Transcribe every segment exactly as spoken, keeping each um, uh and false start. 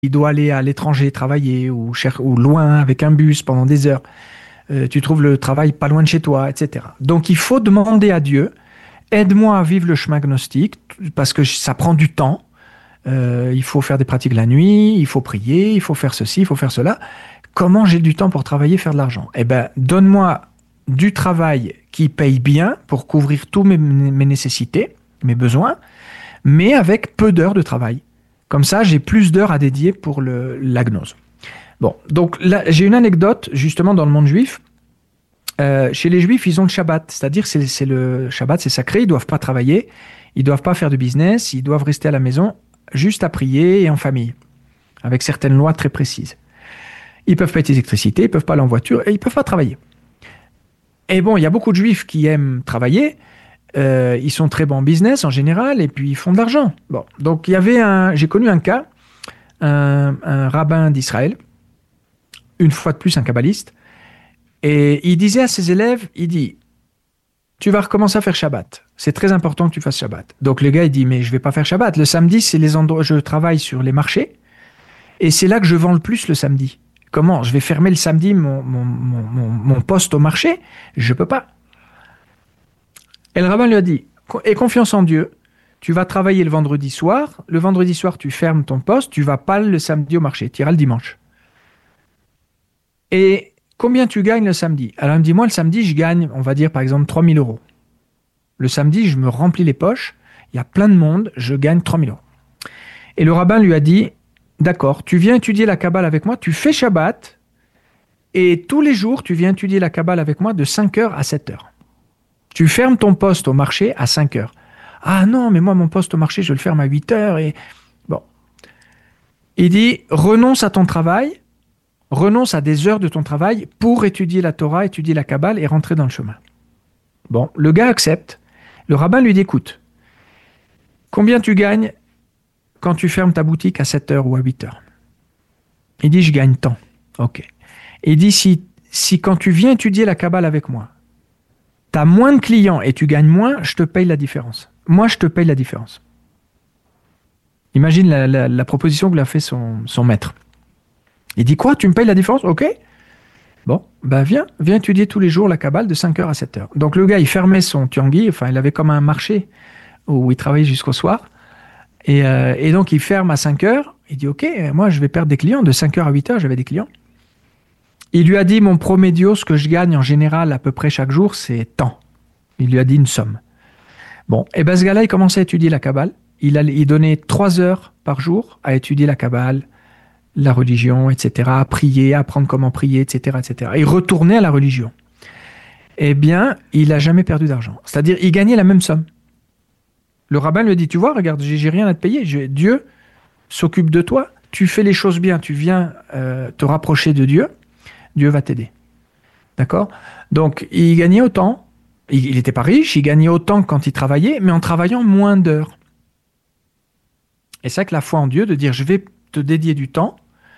il doit aller à l'étranger travailler ou, cher- ou loin avec un bus pendant des heures. Euh, tu trouves le travail pas loin de chez toi, et cetera. Donc il faut demander à Dieu, aide-moi à vivre le chemin gnostique parce que ça prend du temps. Euh, il faut faire des pratiques la nuit, il faut prier, il faut faire ceci, il faut faire cela. Comment j'ai du temps pour travailler, faire de l'argent? Eh ben, donne-moi du travail qui paye bien pour couvrir tous mes, mes nécessités, mes besoins, mais avec peu d'heures de travail. Comme ça, j'ai plus d'heures à dédier pour le, la gnose. Bon, donc là, j'ai une anecdote justement dans le monde juif. Euh, chez les juifs, ils ont le Shabbat, c'est-à-dire c'est, c'est le Shabbat, c'est sacré, ils ne doivent pas travailler, ils ne doivent pas faire de business, ils doivent rester à la maison juste à prier et en famille, avec certaines lois très précises. Ils ne peuvent pas être d'électricité, ils ne peuvent pas aller en voiture et ils ne peuvent pas travailler. Et bon, il y a beaucoup de juifs qui aiment travailler, euh, ils sont très bons en business en général et puis ils font de l'argent. Bon, donc il y avait un, j'ai connu un cas, un, un rabbin d'Israël, une fois de plus un kabbaliste, et il disait à ses élèves, il dit, tu vas recommencer à faire Shabbat. C'est très important que tu fasses Shabbat. Donc le gars, il dit, mais je ne vais pas faire Shabbat. Le samedi, c'est les endroits, je travaille sur les marchés, et c'est là que je vends le plus le samedi. Comment? Je vais fermer le samedi mon, mon, mon, mon, mon poste au marché? Je ne peux pas. Et le rabbin lui a dit, aie confiance en Dieu, tu vas travailler le vendredi soir, le vendredi soir, tu fermes ton poste, tu vas pas le samedi au marché, tu iras le dimanche. Et combien tu gagnes le samedi? Alors il me dit, moi le samedi, je gagne, on va dire par exemple trois mille euros. Le samedi, je me remplis les poches, il y a plein de monde, je gagne trois mille euros. Et le rabbin lui a dit, d'accord, tu viens étudier la Kabbale avec moi, tu fais Shabbat, et tous les jours, tu viens étudier la Kabbale avec moi de cinq heures à sept heures. Tu fermes ton poste au marché à cinq heures. Ah non, mais moi, mon poste au marché, je le ferme à huit heures. Et... Bon. Il dit, renonce à ton travail, renonce à des heures de ton travail pour étudier la Torah, étudier la Kabbale et rentrer dans le chemin. Bon, le gars accepte. Le rabbin lui dit, écoute, combien tu gagnes quand tu fermes ta boutique à sept heures ou à huit heures? Il dit, je gagne tant. Ok. Il dit, si, si quand tu viens étudier la Kabbale avec moi, tu as moins de clients et tu gagnes moins, je te paye la différence. Moi, je te paye la différence. Imagine la, la, la proposition que lui a fait son, son maître. Il dit quoi? Tu me payes la différence? Ok. Bon, ben viens, viens étudier tous les jours la Kabbale de cinq heures à sept heures. Donc le gars, il fermait son tianguis, enfin, il avait comme un marché où il travaillait jusqu'au soir. Et, euh, et donc, il ferme à cinq heures. Il dit, ok, moi, je vais perdre des clients. De cinq heures à huit heures, j'avais des clients. Il lui a dit, mon promédio, ce que je gagne en général à peu près chaque jour, c'est tant. Il lui a dit une somme. Bon, et ben ce gars-là, il commençait à étudier la Kabbale. Il, allait, il donnait trois heures par jour à étudier la Kabbale, la religion, et cetera, à prier, à apprendre comment prier, et cetera, et cetera. Il retournait à la religion. Eh bien, il n'a jamais perdu d'argent. C'est-à-dire, il gagnait la même somme. Le rabbin lui a dit, tu vois, regarde, j'ai, j'ai rien à te payer. Je, Dieu s'occupe de toi. Tu fais les choses bien. Tu viens euh, te rapprocher de Dieu. Dieu va t'aider. D'accord? Donc, il gagnait autant. Il n'était pas riche, il gagnait autant que quand il travaillait, mais en travaillant moins d'heures. Et c'est ça que la foi en Dieu, de dire, je vais te dédier du temps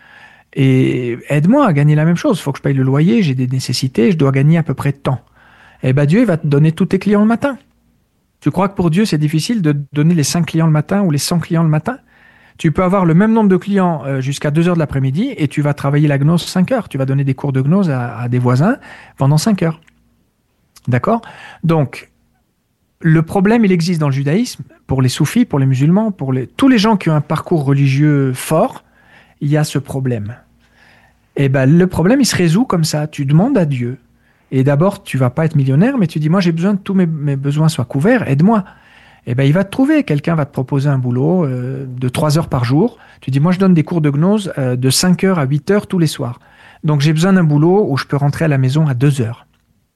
et aide-moi à gagner la même chose. Il faut que je paye le loyer, j'ai des nécessités, je dois gagner à peu près de temps. Et bien Dieu, il va te donner tous tes clients le matin. Tu crois que pour Dieu, c'est difficile de donner les cinq clients le matin ou les cent clients le matin? Tu peux avoir le même nombre de clients jusqu'à deux heures de l'après-midi et tu vas travailler la gnose cinq heures. Tu vas donner des cours de gnose à, à des voisins pendant cinq heures. D'accord? Donc, le problème, il existe dans le judaïsme, pour les soufis, pour les musulmans, pour les... tous les gens qui ont un parcours religieux fort, il y a ce problème. Et ben, le problème, il se résout comme ça. Tu demandes à Dieu. Et d'abord, tu vas pas être millionnaire, mais tu dis, moi, j'ai besoin que tous mes, mes besoins soient couverts, aide-moi. Et ben, il va te trouver. Quelqu'un va te proposer un boulot euh, de trois heures par jour. Tu dis, moi, je donne des cours de gnose euh, de cinq heures à huit heures tous les soirs. Donc, j'ai besoin d'un boulot où je peux rentrer à la maison à deux heures.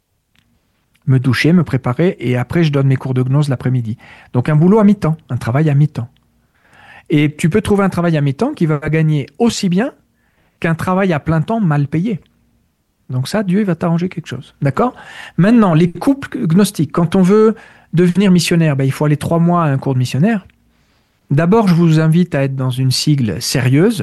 Me doucher, me préparer, et après, je donne mes cours de gnose l'après-midi. Donc, un boulot à mi-temps, un travail à mi-temps. Et tu peux trouver un travail à mi-temps qui va gagner aussi bien qu'un travail à plein temps mal payé. Donc ça, Dieu il va t'arranger quelque chose. D'accord? Maintenant, les couples gnostiques, quand on veut devenir missionnaire, ben, il faut aller trois mois à un cours de missionnaire. D'abord, je vous invite à être dans une sigle sérieuse,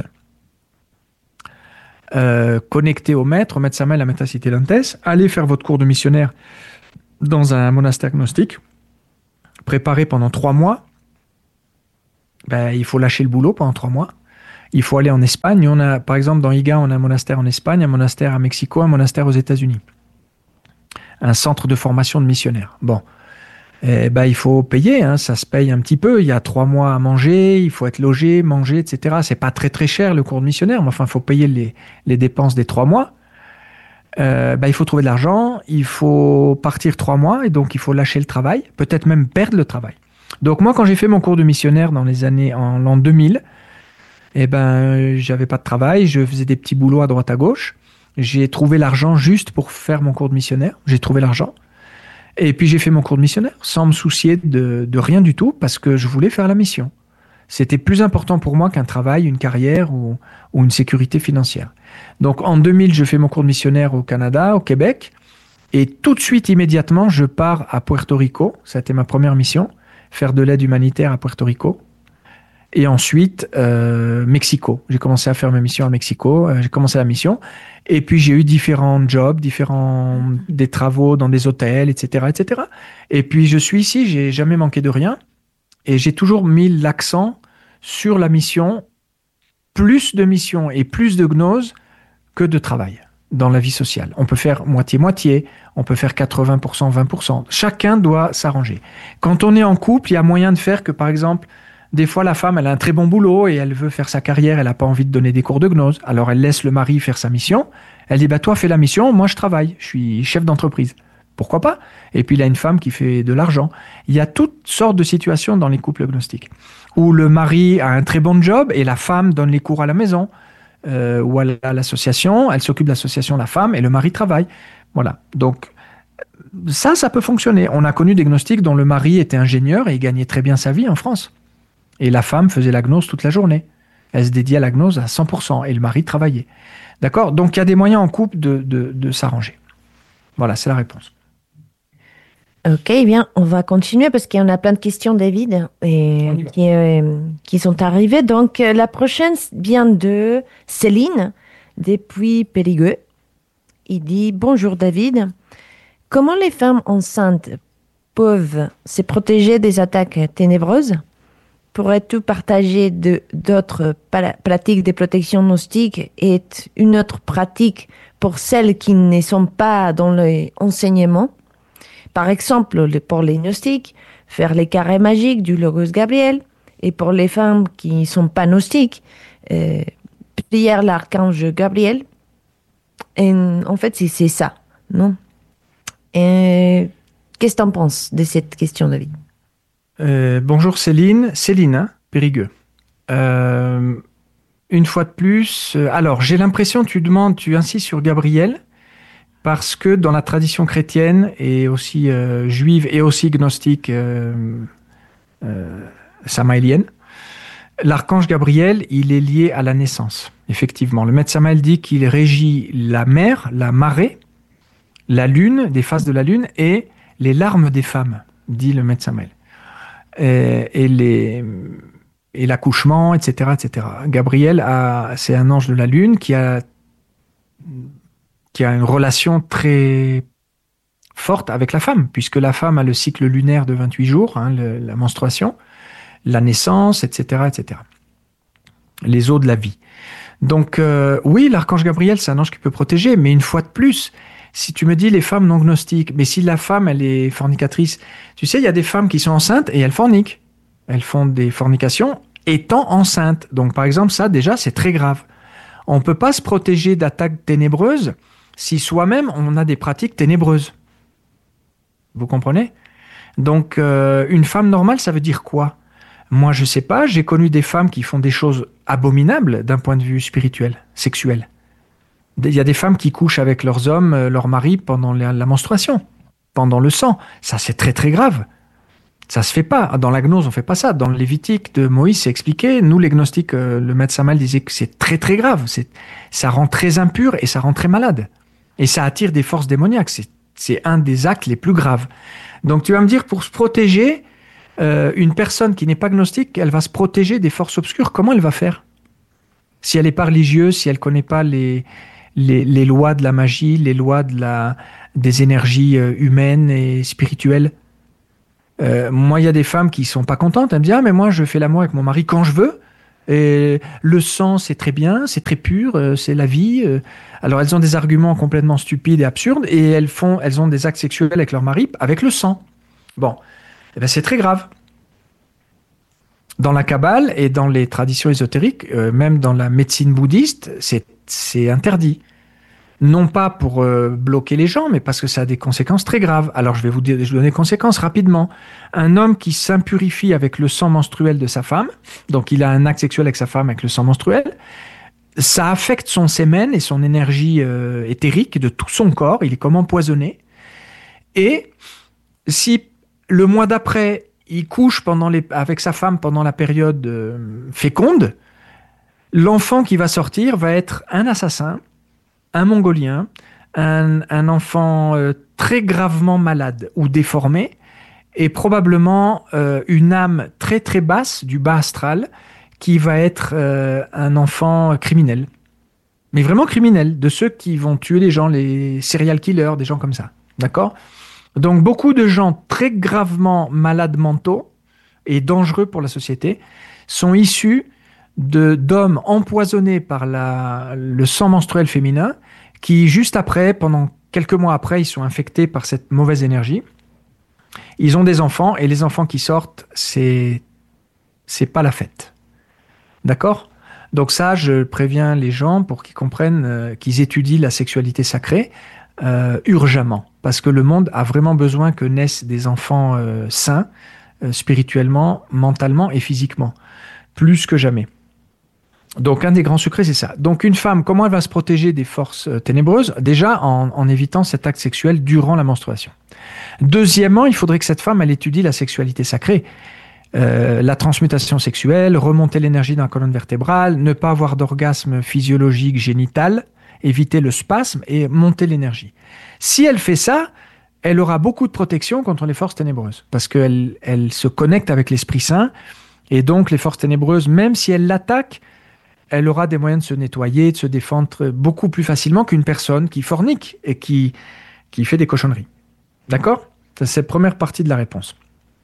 euh, connectée au maître, au maître Samuel, à maître Cité Lantès. Allez faire votre cours de missionnaire dans un monastère gnostique, préparé pendant trois mois. Ben, il faut lâcher le boulot pendant trois mois. il faut aller en Espagne. On a, par exemple, dans Iga, on a un monastère en Espagne, un monastère à Mexico, un monastère aux États-Unis. Un centre de formation de missionnaires. Bon. Eh ben, il faut payer, hein, ça se paye un petit peu. Il y a trois mois à manger, il faut être logé, manger, et cetera. C'est pas très très cher le cours de missionnaire, mais enfin, il faut payer les, les dépenses des trois mois. Euh, ben, il faut trouver de l'argent, il faut partir trois mois, et donc il faut lâcher le travail, peut-être même perdre le travail. Donc moi, quand j'ai fait mon cours de missionnaire dans les années, en l'an deux mille, eh ben, j'avais pas de travail, je faisais des petits boulots à droite à gauche. J'ai trouvé l'argent juste pour faire mon cours de missionnaire. J'ai trouvé l'argent. Et puis j'ai fait mon cours de missionnaire sans me soucier de, de rien du tout parce que je voulais faire la mission. C'était plus important pour moi qu'un travail, une carrière ou, ou une sécurité financière. Donc en deux mille, je fais mon cours de missionnaire au Canada, au Québec. Et tout de suite, immédiatement, je pars à Puerto Rico. Ça a été ma première mission, faire de l'aide humanitaire à Puerto Rico. Et ensuite, euh, Mexico. J'ai commencé à faire ma mission à Mexico. Euh, j'ai commencé la mission. Et puis, j'ai eu différents jobs, différents, des travaux dans des hôtels, et cetera, et cetera. Et puis, je suis ici, j'ai jamais manqué de rien. Et j'ai toujours mis l'accent sur la mission, plus de mission et plus de gnose que de travail dans la vie sociale. On peut faire moitié-moitié, on peut faire quatre-vingts pour cent, vingt pour cent. Chacun doit s'arranger. Quand on est en couple, il y a moyen de faire que, par exemple, des fois, la femme, elle a un très bon boulot et elle veut faire sa carrière, elle n'a pas envie de donner des cours de gnose. Alors, elle laisse le mari faire sa mission. Elle dit, bah, toi, fais la mission, moi, je travaille. Je suis chef d'entreprise. Pourquoi pas? Et puis, il y a une femme qui fait de l'argent. Il y a toutes sortes de situations dans les couples gnostiques où le mari a un très bon job et la femme donne les cours à la maison euh, ou à l'association. Elle s'occupe de l'association, la femme, et le mari travaille. Voilà. Donc, ça, ça peut fonctionner. On a connu des gnostiques dont le mari était ingénieur et il gagnait très bien sa vie en France. Et la femme faisait la gnose toute la journée. Elle se dédiait à la gnose à cent pour cent et le mari travaillait. D'accord? Donc, il y a des moyens en couple de, de, de s'arranger. Voilà, c'est la réponse. Ok, bien, on va continuer parce qu'il y en a plein de questions, David, et qui, euh, qui sont arrivées. Donc, euh, la prochaine vient de Céline, depuis Périgueux. Il dit « Bonjour David, comment les femmes enceintes peuvent se protéger des attaques ténébreuses ? Pourrais-tu partager de, d'autres pala- pratiques de protection gnostique et une autre pratique pour celles qui ne sont pas dans l'enseignement ? Par exemple, pour les gnostiques, faire les carrés magiques du Logos Gabriel. Et pour les femmes qui ne sont pas gnostiques, euh, prier l'archange Gabriel. Et en fait, c'est, c'est ça, non ? Et qu'est-ce que tu en penses de cette question, David ? Euh, bonjour Céline, Céline, hein, Périgueux. Euh, une fois de plus, euh, alors j'ai l'impression, tu demandes, tu insistes sur Gabriel, parce que dans la tradition chrétienne et aussi euh, juive et aussi gnostique euh, euh, samaélienne, l'archange Gabriel, il est lié à la naissance. Effectivement, le maître Samaël dit qu'il régit la mer, la marée, la lune, des phases de la lune et les larmes des femmes, dit le maître Samaël. Et, et, les, et l'accouchement, et cetera, et cetera. Gabriel, a, c'est un ange de la lune qui a, qui a une relation très forte avec la femme, puisque la femme a le cycle lunaire de vingt-huit jours, hein, le, la menstruation, la naissance, et cetera, et cetera. Les eaux de la vie. Donc, euh, oui, l'archange Gabriel, c'est un ange qui peut protéger, mais une fois de plus, si tu me dis les femmes non gnostiques, mais si la femme, elle est fornicatrice, tu sais, il y a des femmes qui sont enceintes et elles forniquent. Elles font des fornications étant enceintes. Donc, par exemple, ça, déjà, c'est très grave. On ne peut pas se protéger d'attaques ténébreuses si soi-même, on a des pratiques ténébreuses. Vous comprenez ? Donc, euh, une femme normale, ça veut dire quoi ? Moi, je ne sais pas. J'ai connu des femmes qui font des choses abominables d'un point de vue spirituel, sexuel. Il y a des femmes qui couchent avec leurs hommes, leurs maris pendant la, la menstruation, pendant le sang. Ça, c'est très, très grave. Ça se fait pas. Dans la gnose, on fait pas ça. Dans le Lévitique de Moïse, c'est expliqué. Nous, les gnostiques, euh, le maître Samaël disait que c'est très, très grave. C'est, ça rend très impur et ça rend très malade. Et ça attire des forces démoniaques. C'est, c'est un des actes les plus graves. Donc, tu vas me dire, pour se protéger, euh, une personne qui n'est pas gnostique, elle va se protéger des forces obscures. Comment elle va faire ? Si elle n'est pas religieuse, si elle connaît pas les... Les, les lois de la magie, les lois de la, des énergies euh, humaines et spirituelles. Euh, moi, il y a des femmes qui sont pas contentes. Elles me disent « Ah, mais moi, je fais l'amour avec mon mari quand je veux. Et le sang, c'est très bien, c'est très pur, euh, c'est la vie. euh. Alors, elles ont des arguments complètement stupides et absurdes, et elles font, elles ont des actes sexuels avec leur mari avec le sang. Bon, eh ben, c'est très grave. Dans la Kabbale et dans les traditions ésotériques, euh, même dans la médecine bouddhiste, c'est, c'est interdit. Non pas pour euh, bloquer les gens, mais parce que ça a des conséquences très graves. Alors je vais vous dire, je vais vous donner les conséquences rapidement. Un homme qui s'impurifie avec le sang menstruel de sa femme, donc il a un acte sexuel avec sa femme avec le sang menstruel, ça affecte son sémen et son énergie euh, éthérique de tout son corps, il est comme empoisonné. Et si le mois d'après, il couche pendant les, avec sa femme pendant la période euh, féconde, l'enfant qui va sortir va être un assassin, un Mongolien, un, un enfant euh, très gravement malade ou déformé, et probablement euh, une âme très très basse du bas astral qui va être euh, un enfant criminel. Mais vraiment criminel, de ceux qui vont tuer les gens, les serial killers, des gens comme ça. D'accord ? Donc beaucoup de gens très gravement malades mentaux et dangereux pour la société sont issus de, d'hommes empoisonnés par la, le sang menstruel féminin qui, juste après, pendant quelques mois après, ils sont infectés par cette mauvaise énergie. Ils ont des enfants, et les enfants qui sortent, c'est, c'est pas la fête. D'accord ? Donc ça, je préviens les gens pour qu'ils comprennent, euh, qu'ils étudient la sexualité sacrée euh, urgemment. Parce que le monde a vraiment besoin que naissent des enfants euh, sains, euh, spirituellement, mentalement et physiquement. Plus que jamais. Donc, un des grands secrets, c'est ça. Donc, une femme, comment elle va se protéger des forces euh, ténébreuses ? Déjà, en, en évitant cet acte sexuel durant la menstruation. Deuxièmement, il faudrait que cette femme, elle étudie la sexualité sacrée. Euh, la transmutation sexuelle, remonter l'énergie dans la colonne vertébrale, ne pas avoir d'orgasme physiologique génital, éviter le spasme et monter l'énergie. Si elle fait ça, elle aura beaucoup de protection contre les forces ténébreuses. Parce qu'elle elle se connecte avec l'Esprit Saint. Et donc, les forces ténébreuses, même si elle l'attaque, elle aura des moyens de se nettoyer, de se défendre beaucoup plus facilement qu'une personne qui fornique et qui, qui fait des cochonneries. D'accord ? C'est la première partie de la réponse.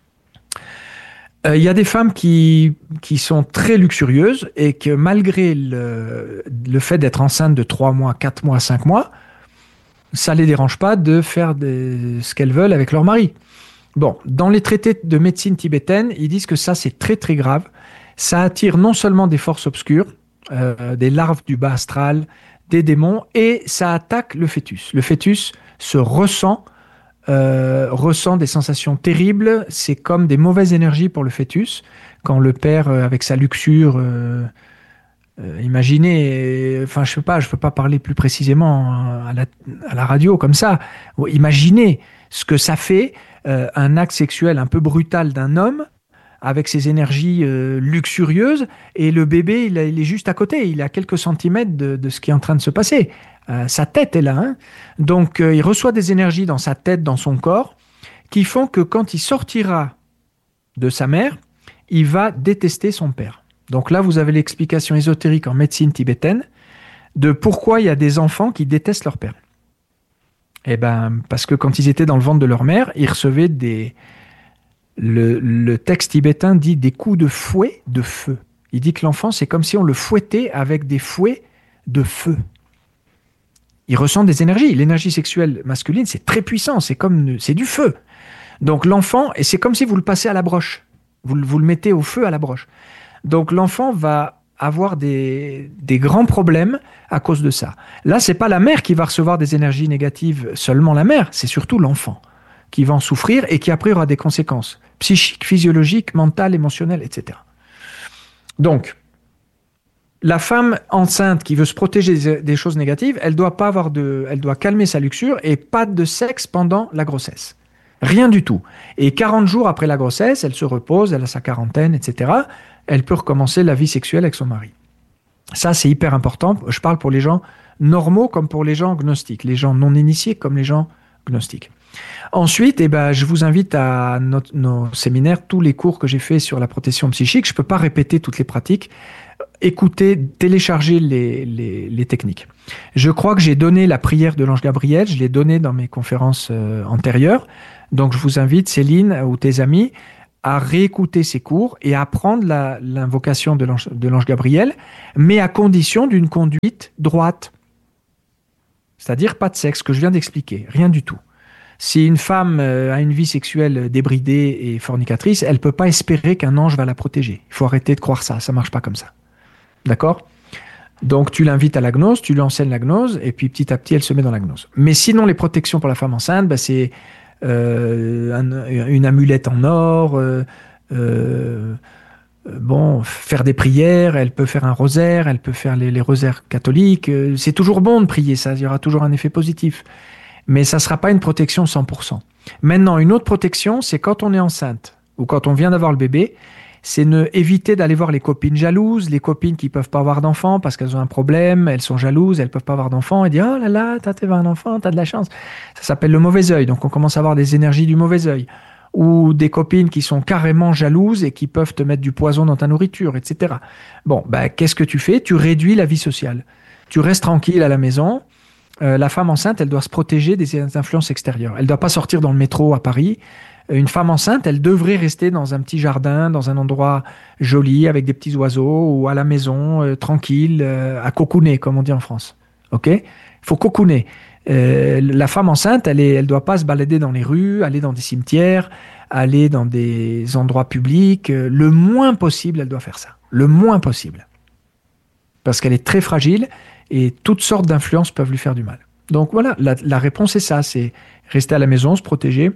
Il euh, y a des femmes qui, qui sont très luxurieuses et que malgré le, le fait d'être enceinte de trois mois, quatre mois, cinq mois, ça ne les dérange pas de faire des, ce qu'elles veulent avec leur mari. Bon, dans les traités de médecine tibétaine, ils disent que ça, c'est très très grave. Ça attire non seulement des forces obscures, Euh, des larves du bas astral, des démons, et ça attaque le fœtus. Le fœtus se ressent, euh, ressent des sensations terribles, c'est comme des mauvaises énergies pour le fœtus, quand le père, euh, avec sa luxure, euh, euh, imaginez, enfin je ne sais pas, je ne peux pas parler plus précisément à la, à la radio comme ça, imaginez ce que ça fait, euh, un acte sexuel un peu brutal d'un homme, avec ses énergies euh, luxurieuses, et le bébé, il, il est juste à côté, il est à quelques centimètres de, de ce qui est en train de se passer. Euh, sa tête est là, hein. Donc euh, il reçoit des énergies dans sa tête, dans son corps, qui font que quand il sortira de sa mère, il va détester son père. Donc là, vous avez l'explication ésotérique en médecine tibétaine de pourquoi il y a des enfants qui détestent leur père. Eh ben, parce que quand ils étaient dans le ventre de leur mère, ils recevaient des... Le, le texte tibétain dit des coups de fouet de feu. Il dit que l'enfant, c'est comme si on le fouettait avec des fouets de feu. Il ressent des énergies. L'énergie sexuelle masculine, c'est très puissant. C'est comme, c'est du feu. Donc l'enfant, et c'est comme si vous le passez à la broche. Vous, vous le mettez au feu à la broche. Donc l'enfant va avoir des, des grands problèmes à cause de ça. Là, c'est pas la mère qui va recevoir des énergies négatives, seulement la mère. C'est surtout l'enfant qui va en souffrir et qui après aura des conséquences psychiques, physiologiques, mentales, émotionnelles, et cetera. Donc, la femme enceinte qui veut se protéger des choses négatives, elle doit pas avoir de, elle doit calmer sa luxure et pas de sexe pendant la grossesse. Rien du tout. Et quarante jours après la grossesse, elle se repose, elle a sa quarantaine, et cetera. Elle peut recommencer la vie sexuelle avec son mari. Ça, c'est hyper important. Je parle pour les gens normaux comme pour les gens gnostiques, les gens non initiés comme les gens gnostiques. Ensuite, eh ben, je vous invite à notre, nos séminaires, tous les cours que j'ai faits sur la protection psychique. Je ne peux pas répéter toutes les pratiques. Écoutez, téléchargez les, les, les techniques. Je crois que j'ai donné la prière de l'ange Gabriel. Je l'ai donnée dans mes conférences euh, antérieures. Donc, je vous invite, Céline ou tes amis, à réécouter ses cours et à apprendre la, l'invocation de l'ange, de l'ange Gabriel, mais à condition d'une conduite droite. C'est-à-dire pas de sexe, que je viens d'expliquer, rien du tout. Si une femme a une vie sexuelle débridée et fornicatrice, elle ne peut pas espérer qu'un ange va la protéger. Il faut arrêter de croire ça, ça ne marche pas comme ça. D'accord ? Donc tu l'invites à la gnose, tu lui enseignes la gnose, et puis petit à petit, elle se met dans la gnose. Mais sinon, les protections pour la femme enceinte, bah, c'est euh, un, une amulette en or, euh, euh, bon, faire des prières, elle peut faire un rosaire, elle peut faire les, les rosaires catholiques. C'est toujours bon de prier, ça, il y aura toujours un effet positif. Mais ça ne sera pas une protection cent pour cent. Maintenant, une autre protection, c'est quand on est enceinte ou quand on vient d'avoir le bébé, c'est ne, éviter d'aller voir les copines jalouses, les copines qui ne peuvent pas avoir d'enfants parce qu'elles ont un problème, elles sont jalouses, elles ne peuvent pas avoir d'enfants, et dire « Oh là là, t'as un enfant, t'as de la chance ». Ça s'appelle le mauvais œil, donc on commence à avoir des énergies du mauvais œil. Ou des copines qui sont carrément jalouses et qui peuvent te mettre du poison dans ta nourriture, et cetera. Bon, bah, qu'est-ce que tu fais ? Tu réduis la vie sociale. Tu restes tranquille à la maison. Euh, la femme enceinte, elle doit se protéger des influences extérieures. Elle ne doit pas sortir dans le métro à Paris. Une femme enceinte, elle devrait rester dans un petit jardin, dans un endroit joli, avec des petits oiseaux, ou à la maison, euh, tranquille, euh, à cocooner, comme on dit en France. Ok ? Il faut cocooner. Euh, la femme enceinte, elle ne elle doit pas se balader dans les rues, aller dans des cimetières, aller dans des endroits publics. Euh, le moins possible, elle doit faire ça. Le moins possible. Parce qu'elle est très fragile et toutes sortes d'influences peuvent lui faire du mal. Donc voilà, la, la réponse est ça, c'est rester à la maison, se protéger.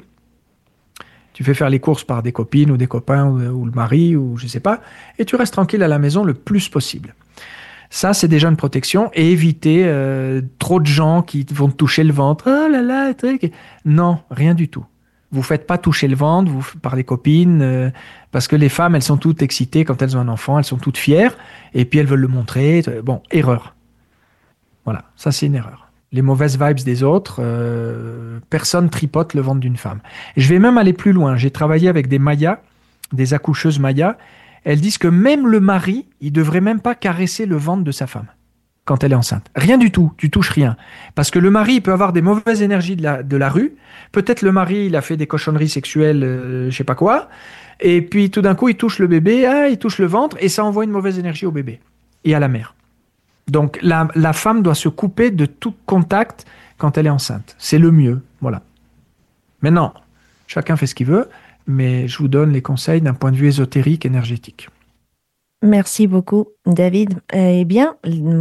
Tu fais faire les courses par des copines ou des copains ou, ou le mari ou je ne sais pas, et tu restes tranquille à la maison le plus possible. Ça, c'est déjà une protection, et éviter euh, trop de gens qui vont te toucher le ventre. Oh là là, truc. Non, rien du tout. Vous ne faites pas toucher le ventre vous, par les copines, euh, parce que les femmes, elles sont toutes excitées quand elles ont un enfant, elles sont toutes fières, et puis elles veulent le montrer. Bon, erreur. Voilà, ça c'est une erreur. Les mauvaises vibes des autres, euh, personne tripote le ventre d'une femme. Et je vais même aller plus loin. J'ai travaillé avec des mayas, des accoucheuses mayas. Elles disent que même le mari, il ne devrait même pas caresser le ventre de sa femme quand elle est enceinte. Rien du tout, tu touches rien. Parce que le mari, il peut avoir des mauvaises énergies de la, de la rue. Peut-être le mari, il a fait des cochonneries sexuelles, euh, je sais pas quoi. Et puis tout d'un coup, il touche le bébé, ah, il touche le ventre, et ça envoie une mauvaise énergie au bébé et à la mère. Donc la, la femme doit se couper de tout contact quand elle est enceinte. C'est le mieux, voilà. Maintenant, chacun fait ce qu'il veut, mais je vous donne les conseils d'un point de vue ésotérique, énergétique. Merci beaucoup, David. Eh bien,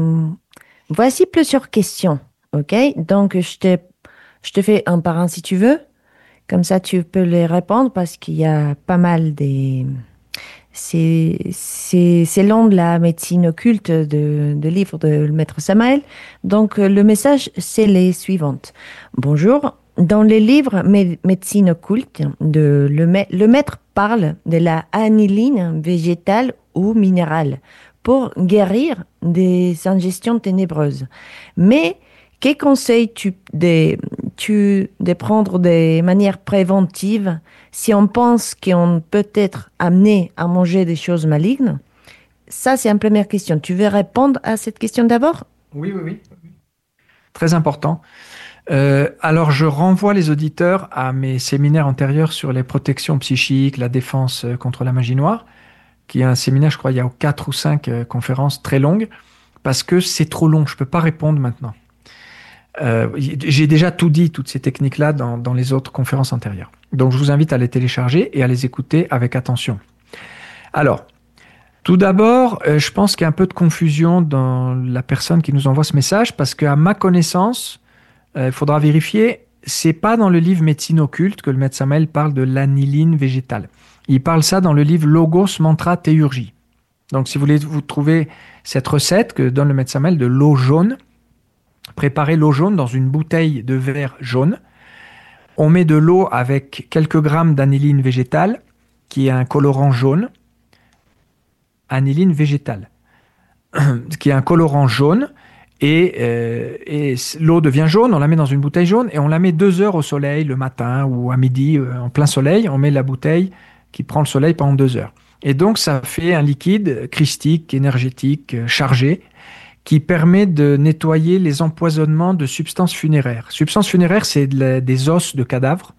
voici plusieurs questions, ok? Donc, je te, je te fais un par un si tu veux. Comme ça, tu peux les répondre parce qu'il y a pas mal des... C'est, c'est, c'est long de la médecine occulte de, de livre de le maître Samael. Donc, le message, c'est les suivantes. Bonjour. Dans les livres mé- médecine occulte, de, le, ma- le maître parle de la aniline végétale ou minérale pour guérir des ingestions ténébreuses. Mais, que conseilles-tu de, tu, de prendre des manières préventives si on pense qu'on peut être amené à manger des choses malignes? Ça, c'est une première question. Tu veux répondre à cette question d'abord? Oui, oui, oui. Très important. Euh, alors, je renvoie les auditeurs à mes séminaires antérieurs sur les protections psychiques, la défense contre la magie noire, qui est un séminaire, je crois, il y a quatre ou cinq euh, conférences très longues, parce que c'est trop long, je ne peux pas répondre maintenant. Euh, j'ai déjà tout dit, toutes ces techniques-là, dans, dans les autres conférences antérieures. Donc, je vous invite à les télécharger et à les écouter avec attention. Alors, tout d'abord, euh, je pense qu'il y a un peu de confusion dans la personne qui nous envoie ce message, parce qu'à ma connaissance, il euh, faudra vérifier, c'est pas dans le livre Médecine occulte que le maître Samael parle de l'aniline végétale. Il parle ça dans le livre Logos Mantra Théurgie. Donc, si vous voulez vous trouver cette recette que donne le maître Samael de l'eau jaune, préparez l'eau jaune dans une bouteille de verre jaune. On met de l'eau avec quelques grammes d'aniline végétale, qui est un colorant jaune. Aniline végétale, qui est un colorant jaune. Et, euh, et l'eau devient jaune, on la met dans une bouteille jaune et on la met deux heures au soleil le matin ou à midi euh, en plein soleil. On met la bouteille qui prend le soleil pendant deux heures. Et donc, ça fait un liquide christique, énergétique, euh, chargé, qui permet de nettoyer les empoisonnements de substances funéraires. Substances funéraires, c'est de la, des os de cadavres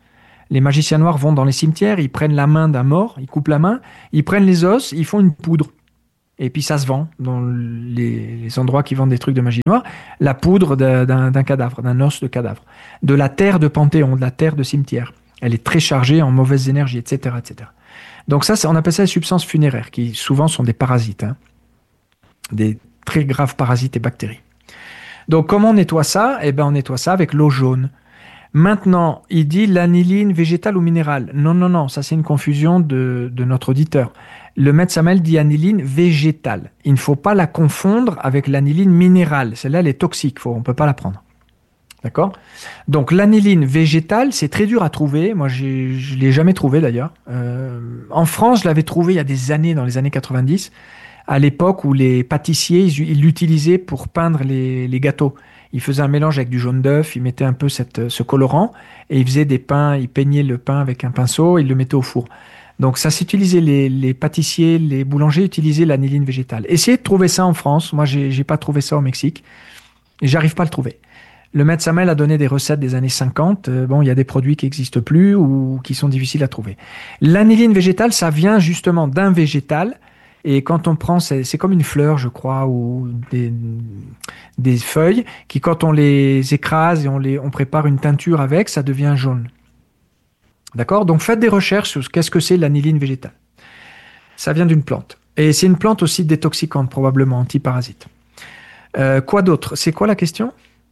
Les magiciens noirs vont dans les cimetières, ils prennent la main d'un mort, ils coupent la main, ils prennent les os, ils font une poudre. Et puis ça se vend dans les, les endroits qui vendent des trucs de magie noire, la poudre d'un, d'un cadavre, d'un os de cadavre, de la terre de Panthéon, de la terre de cimetière. Elle est très chargée en mauvaises énergies, et cetera, et cetera. Donc ça, on appelle ça les substances funéraires, qui souvent sont des parasites, hein, des très graves parasites et bactéries. Donc comment on nettoie ça? Eh bien, on nettoie ça avec l'eau jaune. Maintenant, il dit l'aniline végétale ou minérale. Non, non, non, ça c'est une confusion de, de notre auditeur. Le maître Samael dit aniline végétale. Il ne faut pas la confondre avec l'aniline minérale. Celle-là, elle est toxique, faut, on ne peut pas la prendre. D'accord? Donc l'aniline végétale, c'est très dur à trouver. Moi, j'ai, je ne l'ai jamais trouvé d'ailleurs. Euh, en France, je l'avais trouvé il y a des années, dans les années quatre-vingt-dix, à l'époque où les pâtissiers, ils, ils l'utilisaient pour peindre les, les gâteaux. Ils faisaient un mélange avec du jaune d'œuf, ils mettaient un peu cette, ce colorant, et ils faisaient des pains, ils peignaient le pain avec un pinceau, ils le mettaient au four. Donc ça s'utilisait, les, les pâtissiers, les boulangers utilisaient l'aniline végétale. Essayez de trouver ça en France. Moi, j'ai, j'ai pas trouvé ça au Mexique. Et j'arrive pas à le trouver. Le maître Samael a donné des recettes des années cinquante. Euh, bon, il y a des produits qui n'existent plus ou qui sont difficiles à trouver. L'aniline végétale, ça vient justement d'un végétal. Et quand on prend, c'est, c'est comme une fleur, je crois, ou des, des feuilles, qui quand on les écrase et on, les, on prépare une teinture avec, ça devient jaune. D'accord? Donc faites des recherches sur qu'est-ce que c'est l'aniline végétale. Ça vient d'une plante. Et c'est une plante aussi détoxicante, probablement, antiparasite. Euh, quoi d'autre? C'est quoi la question?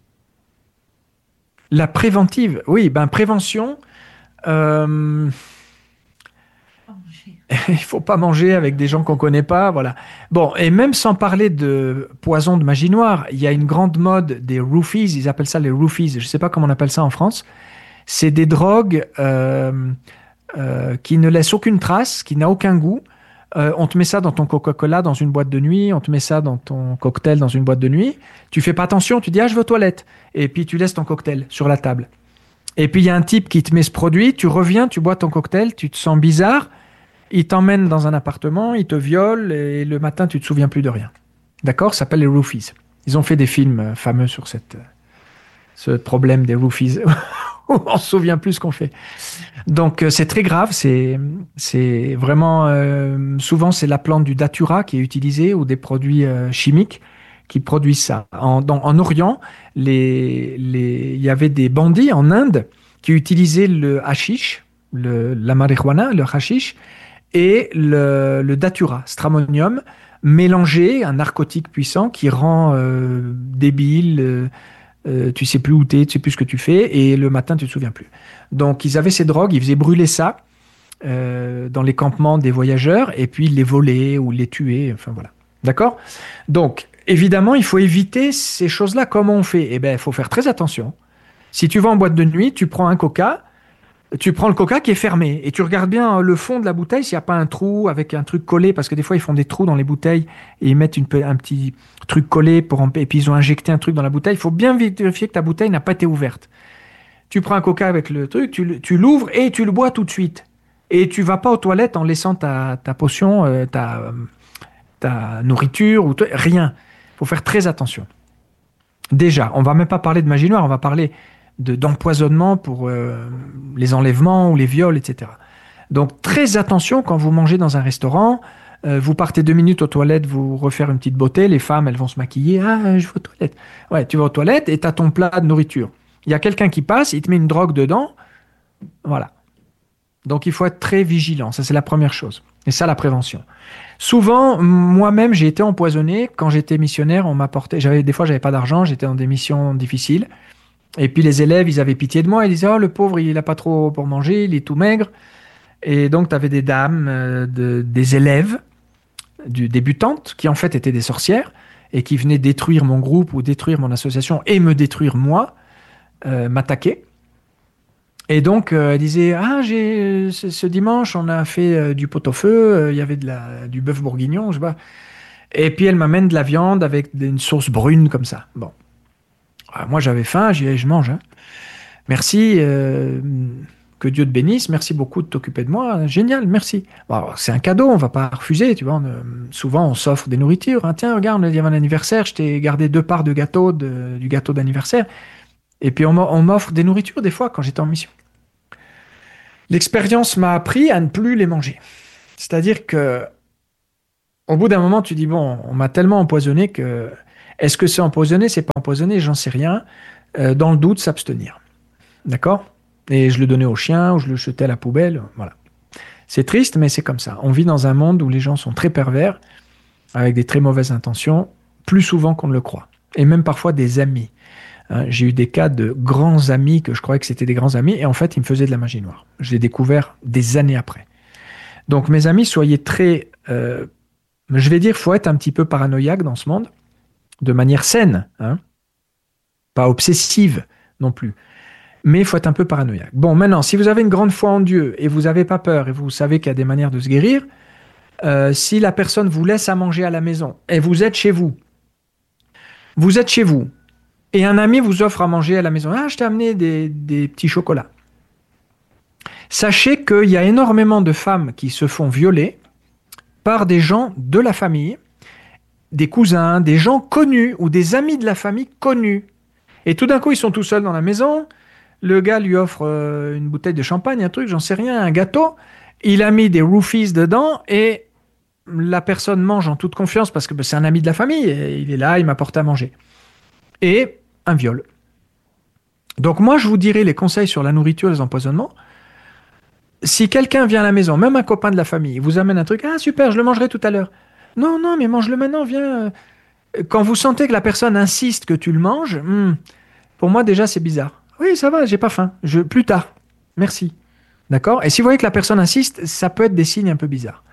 La préventive. Oui, ben prévention. Euh... Il ne faut pas manger avec des gens qu'on ne connaît pas, voilà. Bon, et même sans parler de poison de magie noire, il y a une grande mode des roofies, ils appellent ça les roofies, je ne sais pas comment on appelle ça en France. C'est des drogues euh, euh, qui ne laissent aucune trace, qui n'ont aucun goût. Euh, on te met ça dans ton Coca-Cola dans une boîte de nuit, on te met ça dans ton cocktail dans une boîte de nuit. Tu fais pas attention, tu dis « Ah, je vais aux toilettes ». Et puis tu laisses ton cocktail sur la table. Et puis il y a un type qui te met ce produit, tu reviens, tu bois ton cocktail, tu te sens bizarre. Il t'emmène dans un appartement, il te viole et le matin, tu ne te souviens plus de rien. D'accord? Ça s'appelle les roofies. Ils ont fait des films fameux sur cette, ce problème des roofies. On se souvient plus ce qu'on fait. Donc, c'est très grave. C'est, c'est vraiment... Euh, souvent, c'est la plante du datura qui est utilisée ou des produits euh, chimiques qui produisent ça. En, dans, en Orient, les, les, il y avait des bandits en Inde qui utilisaient le hashish, le, la marijuana, le hashish, et le, le datura, stramonium, mélangé, un narcotique puissant qui rend euh, débile, euh, euh, tu sais plus où t'es, tu sais plus ce que tu fais, et le matin, tu te souviens plus. Donc, ils avaient ces drogues, ils faisaient brûler ça euh, dans les campements des voyageurs, et puis ils les volaient ou les tuaient, enfin voilà. D'accord? Donc, évidemment, il faut éviter ces choses-là. Comment on fait? Eh bien, il faut faire très attention. Si tu vas en boîte de nuit, tu prends un coca, tu prends le coca qui est fermé et tu regardes bien le fond de la bouteille s'il n'y a pas un trou avec un truc collé, parce que des fois ils font des trous dans les bouteilles et ils mettent une, un petit truc collé pour, et puis ils ont injecté un truc dans la bouteille. Il faut bien vérifier que ta bouteille n'a pas été ouverte. Tu prends un coca avec le truc, tu, tu l'ouvres et tu le bois tout de suite. Et tu vas pas aux toilettes en laissant ta, ta potion, euh, ta, ta nourriture, ou t- rien. Il faut faire très attention. Déjà, on va même pas parler de magie noire, on va parler De, d'empoisonnement pour euh, les enlèvements ou les viols, et cetera. Donc, très attention quand vous mangez dans un restaurant. Euh, vous partez deux minutes aux toilettes, vous refaire une petite beauté. Les femmes, elles vont se maquiller. Ah, je vais aux toilettes. Ouais, tu vas aux toilettes et tu as ton plat de nourriture. Il y a quelqu'un qui passe, il te met une drogue dedans. Voilà. Donc, il faut être très vigilant. Ça, c'est la première chose. Et ça, la prévention. Souvent, moi-même, j'ai été empoisonné. Quand j'étais missionnaire, on m'apportait... J'avais, des fois, j'avais pas d'argent. J'étais dans des missions difficiles. Et puis les élèves, ils avaient pitié de moi, ils disaient « Oh, le pauvre, il n'a pas trop pour manger, il est tout maigre. » Et donc, tu avais des dames, euh, de, des élèves, du, débutantes, qui en fait étaient des sorcières, et qui venaient détruire mon groupe ou détruire mon association, et me détruire moi, euh, m'attaquer. Et donc, euh, elles disaient « Ah, j'ai, ce, ce dimanche, on a fait euh, du pot-au-feu, euh, il y avait de la, du bœuf bourguignon, je sais pas. » Et puis, elle m'amène de la viande avec une sauce brune comme ça. Bon. Moi, j'avais faim, j'y allais, je mange. Hein. Merci, euh, que Dieu te bénisse, merci beaucoup de t'occuper de moi. Génial, merci. Bon, c'est un cadeau, on ne va pas refuser. Tu vois, on, euh, souvent, on s'offre des nourritures. Hein. Tiens, regarde, il y avait un anniversaire, je t'ai gardé deux parts de gâteau, de, du gâteau d'anniversaire. Et puis, on, on m'offre des nourritures des fois quand j'étais en mission. L'expérience m'a appris à ne plus les manger. C'est-à-dire que au bout d'un moment, tu dis, bon, on m'a tellement empoisonné que est-ce que c'est empoisonné, c'est pas empoisonné, j'en sais rien. Euh, dans le doute, s'abstenir. D'accord? Et je le donnais au chien ou je le jetais à la poubelle. Voilà. C'est triste, mais c'est comme ça. On vit dans un monde où les gens sont très pervers, avec des très mauvaises intentions, plus souvent qu'on ne le croit. Et même parfois des amis. Hein, j'ai eu des cas de grands amis que je croyais que c'était des grands amis, et en fait, ils me faisaient de la magie noire. Je l'ai découvert des années après. Donc, mes amis, soyez très... Euh, je vais dire, il faut être un petit peu paranoïaque dans ce monde, de manière saine, hein, pas obsessive non plus. Mais il faut être un peu paranoïaque. Bon, maintenant, si vous avez une grande foi en Dieu et vous n'avez pas peur et vous savez qu'il y a des manières de se guérir, euh, si la personne vous laisse à manger à la maison et vous êtes chez vous, vous êtes chez vous et un ami vous offre à manger à la maison, ah, je t'ai amené des, des petits chocolats. Sachez qu'il y a énormément de femmes qui se font violer par des gens de la famille, des cousins, des gens connus ou des amis de la famille connus. Et tout d'un coup, ils sont tout seuls dans la maison. Le gars lui offre euh, une bouteille de champagne, un truc, j'en sais rien, un gâteau. Il a mis des roofies dedans et la personne mange en toute confiance parce que bah, c'est un ami de la famille. Et il est là, il m'apporte à manger. Et un viol. Donc moi, je vous dirai les conseils sur la nourriture et les empoisonnements. Si quelqu'un vient à la maison, même un copain de la famille, vous amène un truc, ah super, je le mangerai tout à l'heure. Non, non, mais mange-le maintenant, viens. Quand vous sentez que la personne insiste que tu le manges, hmm, pour moi déjà c'est bizarre. Oui, ça va, j'ai pas faim. Je, plus tard. Merci. D'accord? Et si vous voyez que la personne insiste, ça peut être des signes un peu bizarres.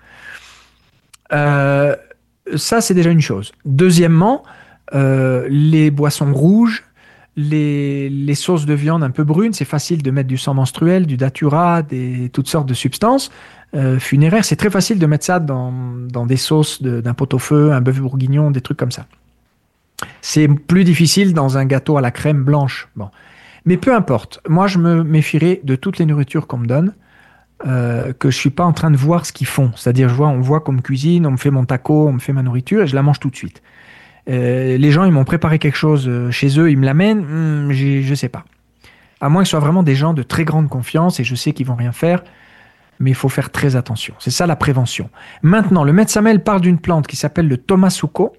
Euh, ça, c'est déjà une chose. Deuxièmement, euh, les boissons rouges, les, les sauces de viande un peu brunes, c'est facile de mettre du sang menstruel, du datura, des, toutes sortes de substances euh, funéraires. C'est très facile de mettre ça dans, dans des sauces de, d'un pot-au-feu, un bœuf bourguignon, des trucs comme ça. C'est plus difficile dans un gâteau à la crème blanche. Bon. Mais peu importe. Moi, je me méfierai de toutes les nourritures qu'on me donne, euh, que je suis pas en train de voir ce qu'ils font. C'est-à-dire, je vois, on voit qu'on me cuisine, on me fait mon taco, on me fait ma nourriture et je la mange tout de suite. Euh, les gens, ils m'ont préparé quelque chose chez eux, ils me l'amènent, hmm, je sais pas. À moins que ce soit vraiment des gens de très grande confiance et je sais qu'ils vont rien faire, mais il faut faire très attention. C'est ça la prévention. Maintenant, le maître Samuel parle d'une plante qui s'appelle le tomasuko.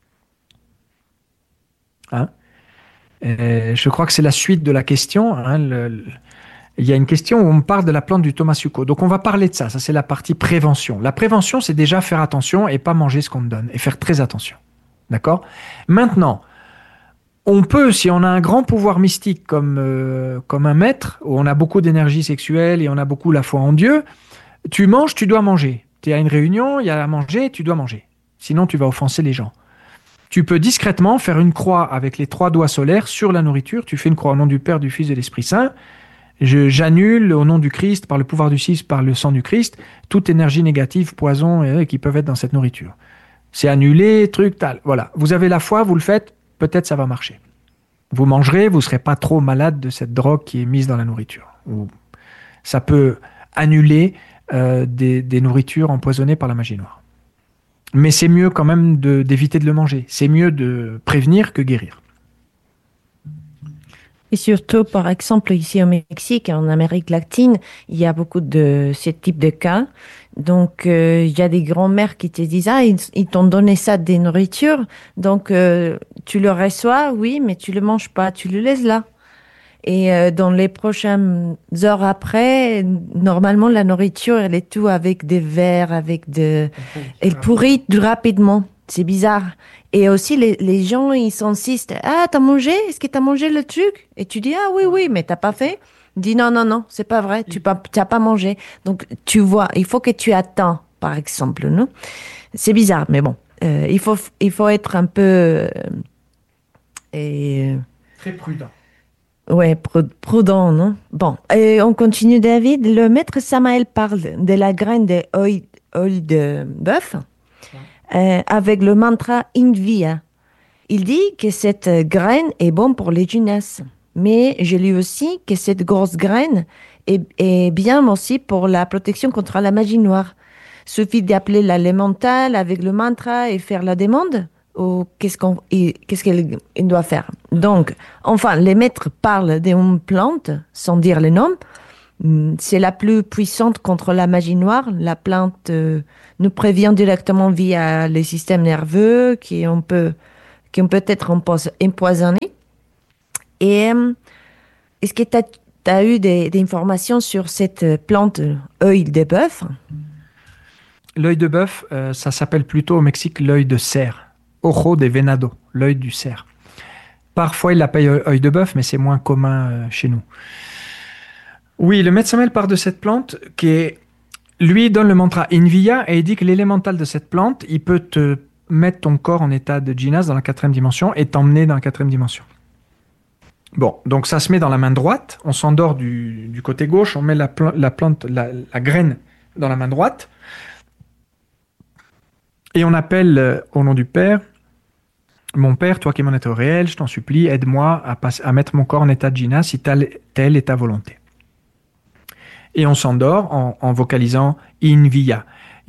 Hein? Euh, je crois que c'est la suite de la question. Hein, le, le, il y a une question où on parle de la plante du tomasuko. Donc on va parler de ça. Ça, c'est la partie prévention. La prévention, c'est déjà faire attention et pas manger ce qu'on me donne. Et faire très attention. D'accord? Maintenant, on peut, si on a un grand pouvoir mystique comme, euh, comme un maître, où on a beaucoup d'énergie sexuelle et on a beaucoup la foi en Dieu, tu manges, tu dois manger. Tu es à une réunion, il y a à manger, tu dois manger. Sinon, tu vas offenser les gens. Tu peux discrètement faire une croix avec les trois doigts solaires sur la nourriture. Tu fais une croix au nom du Père, du Fils et de l'Esprit Saint. Je, j'annule au nom du Christ, par le pouvoir du Fils, par le sang du Christ, toute énergie négative, poison euh, qui peuvent être dans cette nourriture. C'est annulé, truc, tal. Voilà. Vous avez la foi, vous le faites, peut-être ça va marcher. Vous mangerez, vous ne serez pas trop malade de cette drogue qui est mise dans la nourriture. Ou ça peut annuler euh, des, des nourritures empoisonnées par la magie noire. Mais c'est mieux quand même de, d'éviter de le manger. C'est mieux de prévenir que guérir. Et surtout, par exemple, ici au Mexique, en Amérique latine, il y a beaucoup de ce type de cas. Donc, euh, il y a des grands-mères qui te disent, ah, ils, ils t'ont donné ça des nourritures. Donc, euh, tu le reçois, oui, mais tu le manges pas, tu le laisses là. Et euh, dans les prochaines heures après, normalement, la nourriture, elle est tout avec des verres, avec de... Elle pourrit rapidement. C'est bizarre. Et aussi, les, les gens, ils s'insistent. Ah, t'as mangé? Est-ce que t'as mangé le truc? Et tu dis, ah oui, oui, mais t'as pas fait? Dis non, non, non, c'est pas vrai. Tu n'as pas mangé. Donc, tu vois, il faut que tu attends, par exemple, non? C'est bizarre, mais bon. Euh, il faut, il faut être un peu... Euh, et, Très prudent. Ouais, prudent, non? Bon, et on continue, David. Le maître Samael parle de la graine d'huile de bœuf euh, avec le mantra Invia. Il dit que cette graine est bonne pour les jeunesse, mais j'ai lu aussi que cette grosse graine est, est bien aussi pour la protection contre la magie noire. Suffit d'appeler l'élémental avec le mantra et faire la demande. Ou qu'est-ce qu'on, qu'est-ce qu'elle doit faire. Donc, enfin, les maîtres parlent d'une plante, sans dire le nom, C'est la plus puissante contre la magie noire. La plante euh, nous prévient directement via les systèmes nerveux qui on peut, qui ont peut être empoisonnés. Et euh, est-ce que tu as eu des, des informations sur cette plante œil de bœuf? L'œil de bœuf, euh, ça s'appelle plutôt au Mexique l'œil de cerf. Ojo de venado, l'œil du cerf. Parfois, il l'appelle œil de bœuf, mais c'est moins commun euh, chez nous. Oui, le Maître Samael part de cette plante qui est, lui donne le mantra Invia et il dit que l'élémental de cette plante, il peut te mettre ton corps en état de Jinas dans la quatrième dimension et t'emmener dans la quatrième dimension. Bon, donc ça se met dans la main droite, on s'endort du, du côté gauche, on met la, pla- la plante, la, la graine dans la main droite et on appelle euh, au nom du Père, mon Père, toi qui es mon être réel, je t'en supplie, aide-moi à, passe, à mettre mon corps en état de Jinas si telle, telle est ta volonté. Et on s'endort en, en vocalisant Invia.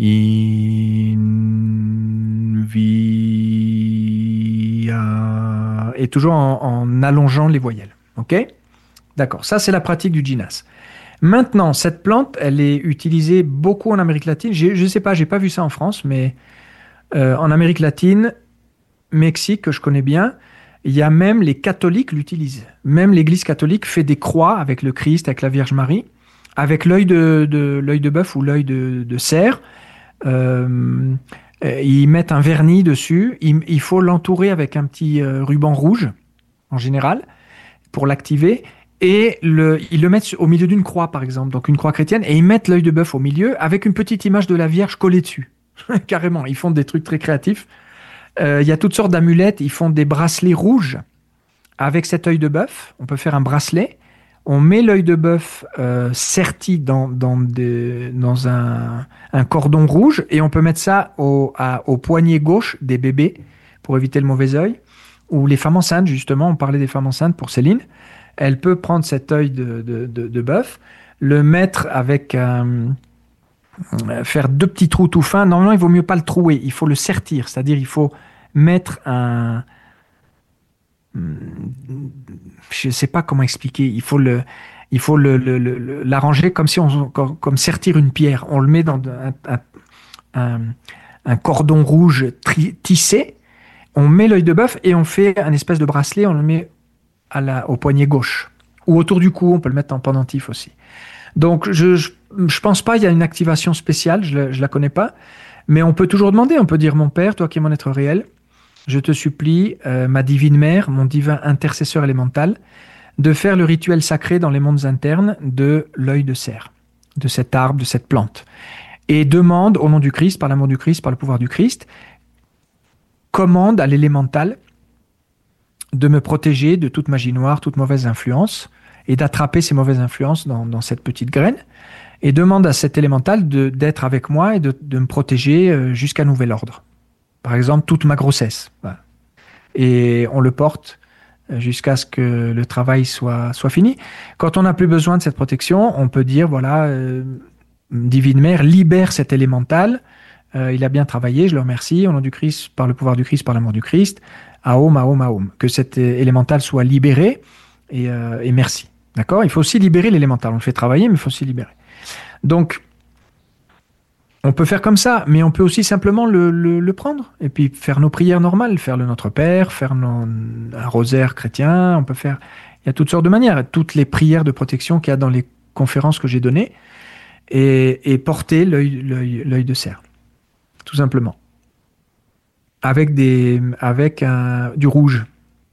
Invia. Et toujours en, en allongeant les voyelles. Ok ? D'accord. Ça, c'est la pratique du Jinas. Maintenant, cette plante, elle est utilisée beaucoup en Amérique latine. J'ai, je ne sais pas, je n'ai pas vu ça en France, mais euh, en Amérique latine, Mexique, que je connais bien, il y a même les catholiques l'utilisent. Même l'Église catholique fait des croix avec le Christ, avec la Vierge Marie. Avec l'œil de, de, l'œil de bœuf ou l'œil de, de cerf, euh, ils mettent un vernis dessus. Il, il faut l'entourer avec un petit euh, ruban rouge, en général, pour l'activer. Et le, ils le mettent au milieu d'une croix, par exemple, donc une croix chrétienne, et ils mettent l'œil de bœuf au milieu avec une petite image de la Vierge collée dessus. Carrément, ils font des trucs très créatifs. Euh, il y a toutes sortes d'amulettes. Ils font des bracelets rouges avec cet œil de bœuf. On peut faire un bracelet. On met l'œil de bœuf euh, serti dans, dans, des, dans un, un cordon rouge et on peut mettre ça au, à, au poignet gauche des bébés pour éviter le mauvais œil. Ou les femmes enceintes, justement, on parlait des femmes enceintes pour Céline. Elle peut prendre cet œil de, de, de, de bœuf, le mettre avec... Euh, faire deux petits trous tout fins. Normalement, il vaut mieux pas le trouer, il faut le sertir, c'est-à-dire il faut mettre un... Je ne sais pas comment expliquer. Il faut le, il faut le, le, le, l'arranger comme si on, comme, comme sertir une pierre. On le met dans un, un, un cordon rouge tri, tissé. On met l'œil de bœuf et on fait un espèce de bracelet. On le met à la, au poignet gauche ou autour du cou. On peut le mettre en pendentif aussi. Donc je, je, je pense pas. Il y a une activation spéciale. Je, le, je la connais pas. Mais on peut toujours demander. On peut dire mon Père, toi qui es mon être réel. Je te supplie, euh, ma divine mère, mon divin intercesseur élémental, de faire le rituel sacré dans les mondes internes de l'œil de cerf, de cet arbre, de cette plante. Et demande au nom du Christ, par l'amour du Christ, par le pouvoir du Christ, commande à l'élémental de me protéger de toute magie noire, toute mauvaise influence, et d'attraper ces mauvaises influences dans, dans cette petite graine, et demande à cet élémental de, d'être avec moi et de, de me protéger jusqu'à nouvel ordre. Par exemple, toute ma grossesse. Voilà. Et on le porte jusqu'à ce que le travail soit, soit fini. Quand on n'a plus besoin de cette protection, on peut dire, voilà, euh, Divine Mère, libère cet élémental. Euh, il a bien travaillé, je le remercie. Au nom du Christ, par le pouvoir du Christ, par l'amour du Christ. Aum, aum, aum. Que cet élémental soit libéré et, euh, et merci. D'accord ? Il faut aussi libérer l'élémental. On le fait travailler, mais il faut aussi libérer. Donc, on peut faire comme ça, mais on peut aussi simplement le, le, le prendre et puis faire nos prières normales, faire le Notre Père, faire nos, un rosaire chrétien. On peut faire, il y a toutes sortes de manières, toutes les prières de protection qu'il y a dans les conférences que j'ai données et, et porter l'œil, l'œil, l'œil de cerf, tout simplement, avec des, avec un, du rouge.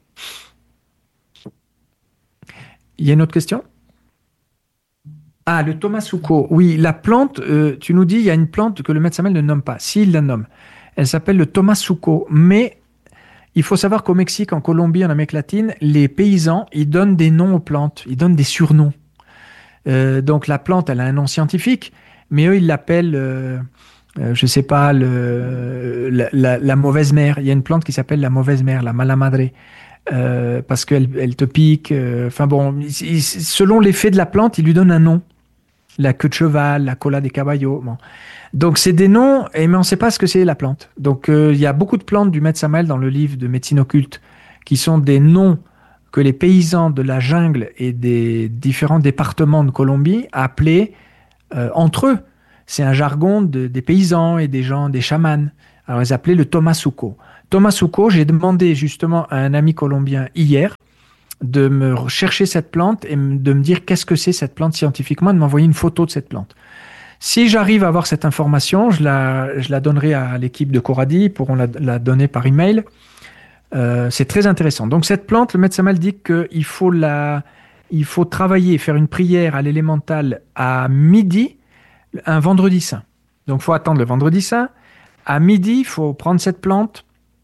Il y a une autre question ? Ah, le Tomasuko. Oui, la plante, euh, tu nous dis, il y a une plante que le Maître Samael ne nomme pas. S'il la nomme, elle s'appelle le Tomasuko. Mais il faut savoir qu'au Mexique, en Colombie, en Amérique latine, les paysans, ils donnent des noms aux plantes. Ils donnent des surnoms. Euh, donc la plante, elle a un nom scientifique, mais eux, ils l'appellent, euh, euh, je ne sais pas, le, la, la, la mauvaise mère. Il y a une plante qui s'appelle la mauvaise mère, la mala madre. Euh, parce qu'elle elle te pique. Enfin euh, bon, il, il, selon l'effet de la plante, il lui donne un nom. La queue de cheval, la cola des caballos. Bon. Donc, c'est des noms, mais on ne sait pas ce que c'est la plante. Donc, euh, il y a beaucoup de plantes du Maître Samael dans le livre de médecine occulte qui sont des noms que les paysans de la jungle et des différents départements de Colombie appelaient euh, entre eux. C'est un jargon de, des paysans et des gens, des chamans. Alors ils appelaient le tomasuco. Tomasuco, j'ai demandé justement à un ami colombien hier de me chercher cette plante et de me dire qu'est-ce que c'est cette plante scientifiquement, de m'envoyer une photo de cette plante. Si j'arrive à avoir cette information, je la, je la donnerai à l'équipe de Coradi, ils pourront la, la donner par email. Euh, c'est très intéressant. Donc cette plante, le médecin mal dit qu'il faut, la, il faut travailler, faire une prière à l'élémental à midi, un vendredi saint. Donc il faut attendre le vendredi saint. À midi, il faut prendre cette plante.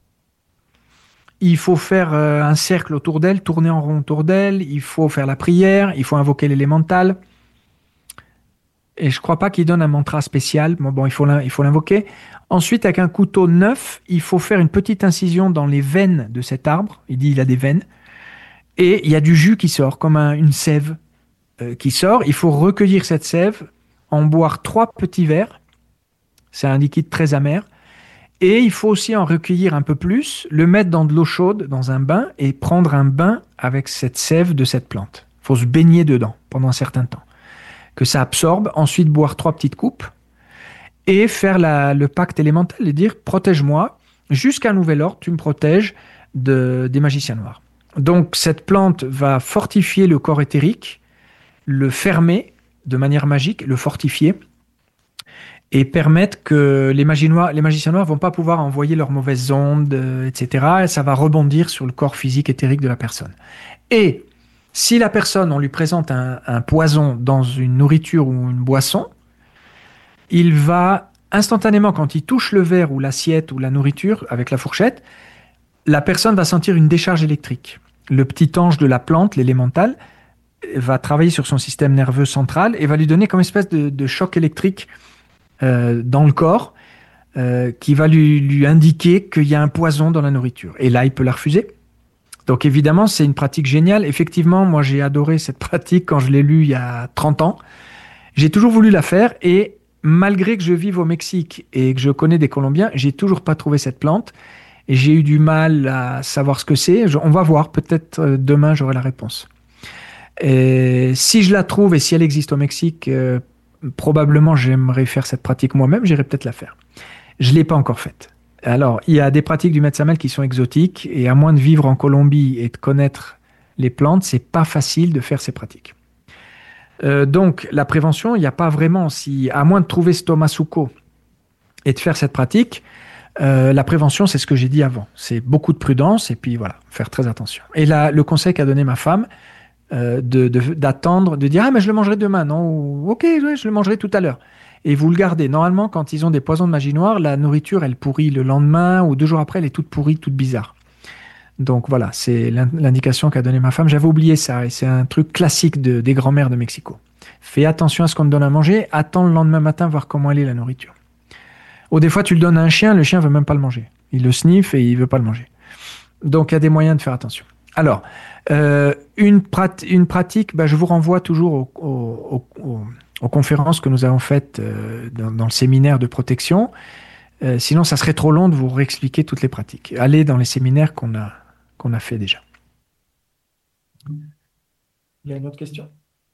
Il faut faire euh, un cercle autour d'elle, tourner en rond autour d'elle. Il faut faire la prière. Il faut invoquer l'élémental. Et je ne crois pas qu'il donne un mantra spécial. Bon, bon il faut il faut l'invoquer. Ensuite, avec un couteau neuf, il faut faire une petite incision dans les veines de cet arbre. Il dit il a des veines. Et il y a du jus qui sort, comme un, une sève euh, qui sort. Il faut recueillir cette sève, en boire trois petits verres. C'est un liquide très amer. Et il faut aussi en recueillir un peu plus, le mettre dans de l'eau chaude, dans un bain, et prendre un bain avec cette sève de cette plante. Il faut se baigner dedans pendant un certain temps. Que ça absorbe, ensuite boire trois petites coupes, et faire la, le pacte élémental et dire « protège-moi, jusqu'à nouvel ordre, tu me protèges de, des magiciens noirs ». Donc cette plante va fortifier le corps éthérique, le fermer de manière magique, le fortifier, et permettre que les, magis noirs, les magiciens noirs ne vont pas pouvoir envoyer leurs mauvaises ondes, euh, et cetera. Et ça va rebondir sur le corps physique éthérique de la personne. Et si la personne, on lui présente un, un poison dans une nourriture ou une boisson, il va instantanément, quand il touche le verre ou l'assiette ou la nourriture avec la fourchette, la personne va sentir une décharge électrique. Le petit ange de la plante, l'élémental, va travailler sur son système nerveux central et va lui donner comme une espèce de, de choc électrique Euh, dans le corps euh, qui va lui, lui indiquer qu'il y a un poison dans la nourriture. Et là, il peut la refuser. Donc évidemment, c'est une pratique géniale. Effectivement, moi, j'ai adoré cette pratique quand je l'ai lue il y a trente ans. J'ai toujours voulu la faire et malgré que je vive au Mexique et que je connais des Colombiens, j'ai toujours pas trouvé cette plante et j'ai eu du mal à savoir ce que c'est. Je, on va voir, peut-être euh, demain, j'aurai la réponse. Et si je la trouve et si elle existe au Mexique, euh, probablement j'aimerais faire cette pratique moi-même, j'irai peut-être la faire. Je ne l'ai pas encore faite. Alors, il y a des pratiques du Metsamel qui sont exotiques, et à moins de vivre en Colombie et de connaître les plantes, c'est pas facile de faire ces pratiques. Euh, donc, la prévention, il n'y a pas vraiment, si, à moins de trouver ce tomasuco et de faire cette pratique, euh, la prévention, c'est ce que j'ai dit avant. C'est beaucoup de prudence, et puis voilà, faire très attention. Et là, le conseil qu'a donné ma femme, Euh, de, de, d'attendre, de dire « Ah, mais je le mangerai demain, non ?» ou « Ok, ouais, je le mangerai tout à l'heure. » Et vous le gardez. Normalement, quand ils ont des poisons de magie noire, la nourriture, elle pourrit le lendemain ou deux jours après, elle est toute pourrie, toute bizarre. Donc voilà, c'est l'indication qu'a donnée ma femme. J'avais oublié ça, et c'est un truc classique de, des grands-mères de Mexico. Fais attention à ce qu'on te donne à manger, attends le lendemain matin, voir comment elle est la nourriture. Ou des fois, tu le donnes à un chien, le chien ne veut même pas le manger. Il le sniffe et il ne veut pas le manger. Donc il y a des moyens de faire attention. Alors, euh, une, prat une pratique, bah, je vous renvoie toujours au, au, au, aux conférences que nous avons faites euh, dans, dans le séminaire de protection. Euh, sinon, ça serait trop long de vous réexpliquer toutes les pratiques. Allez dans les séminaires qu'on a, qu'on a fait déjà. Il y a une autre question?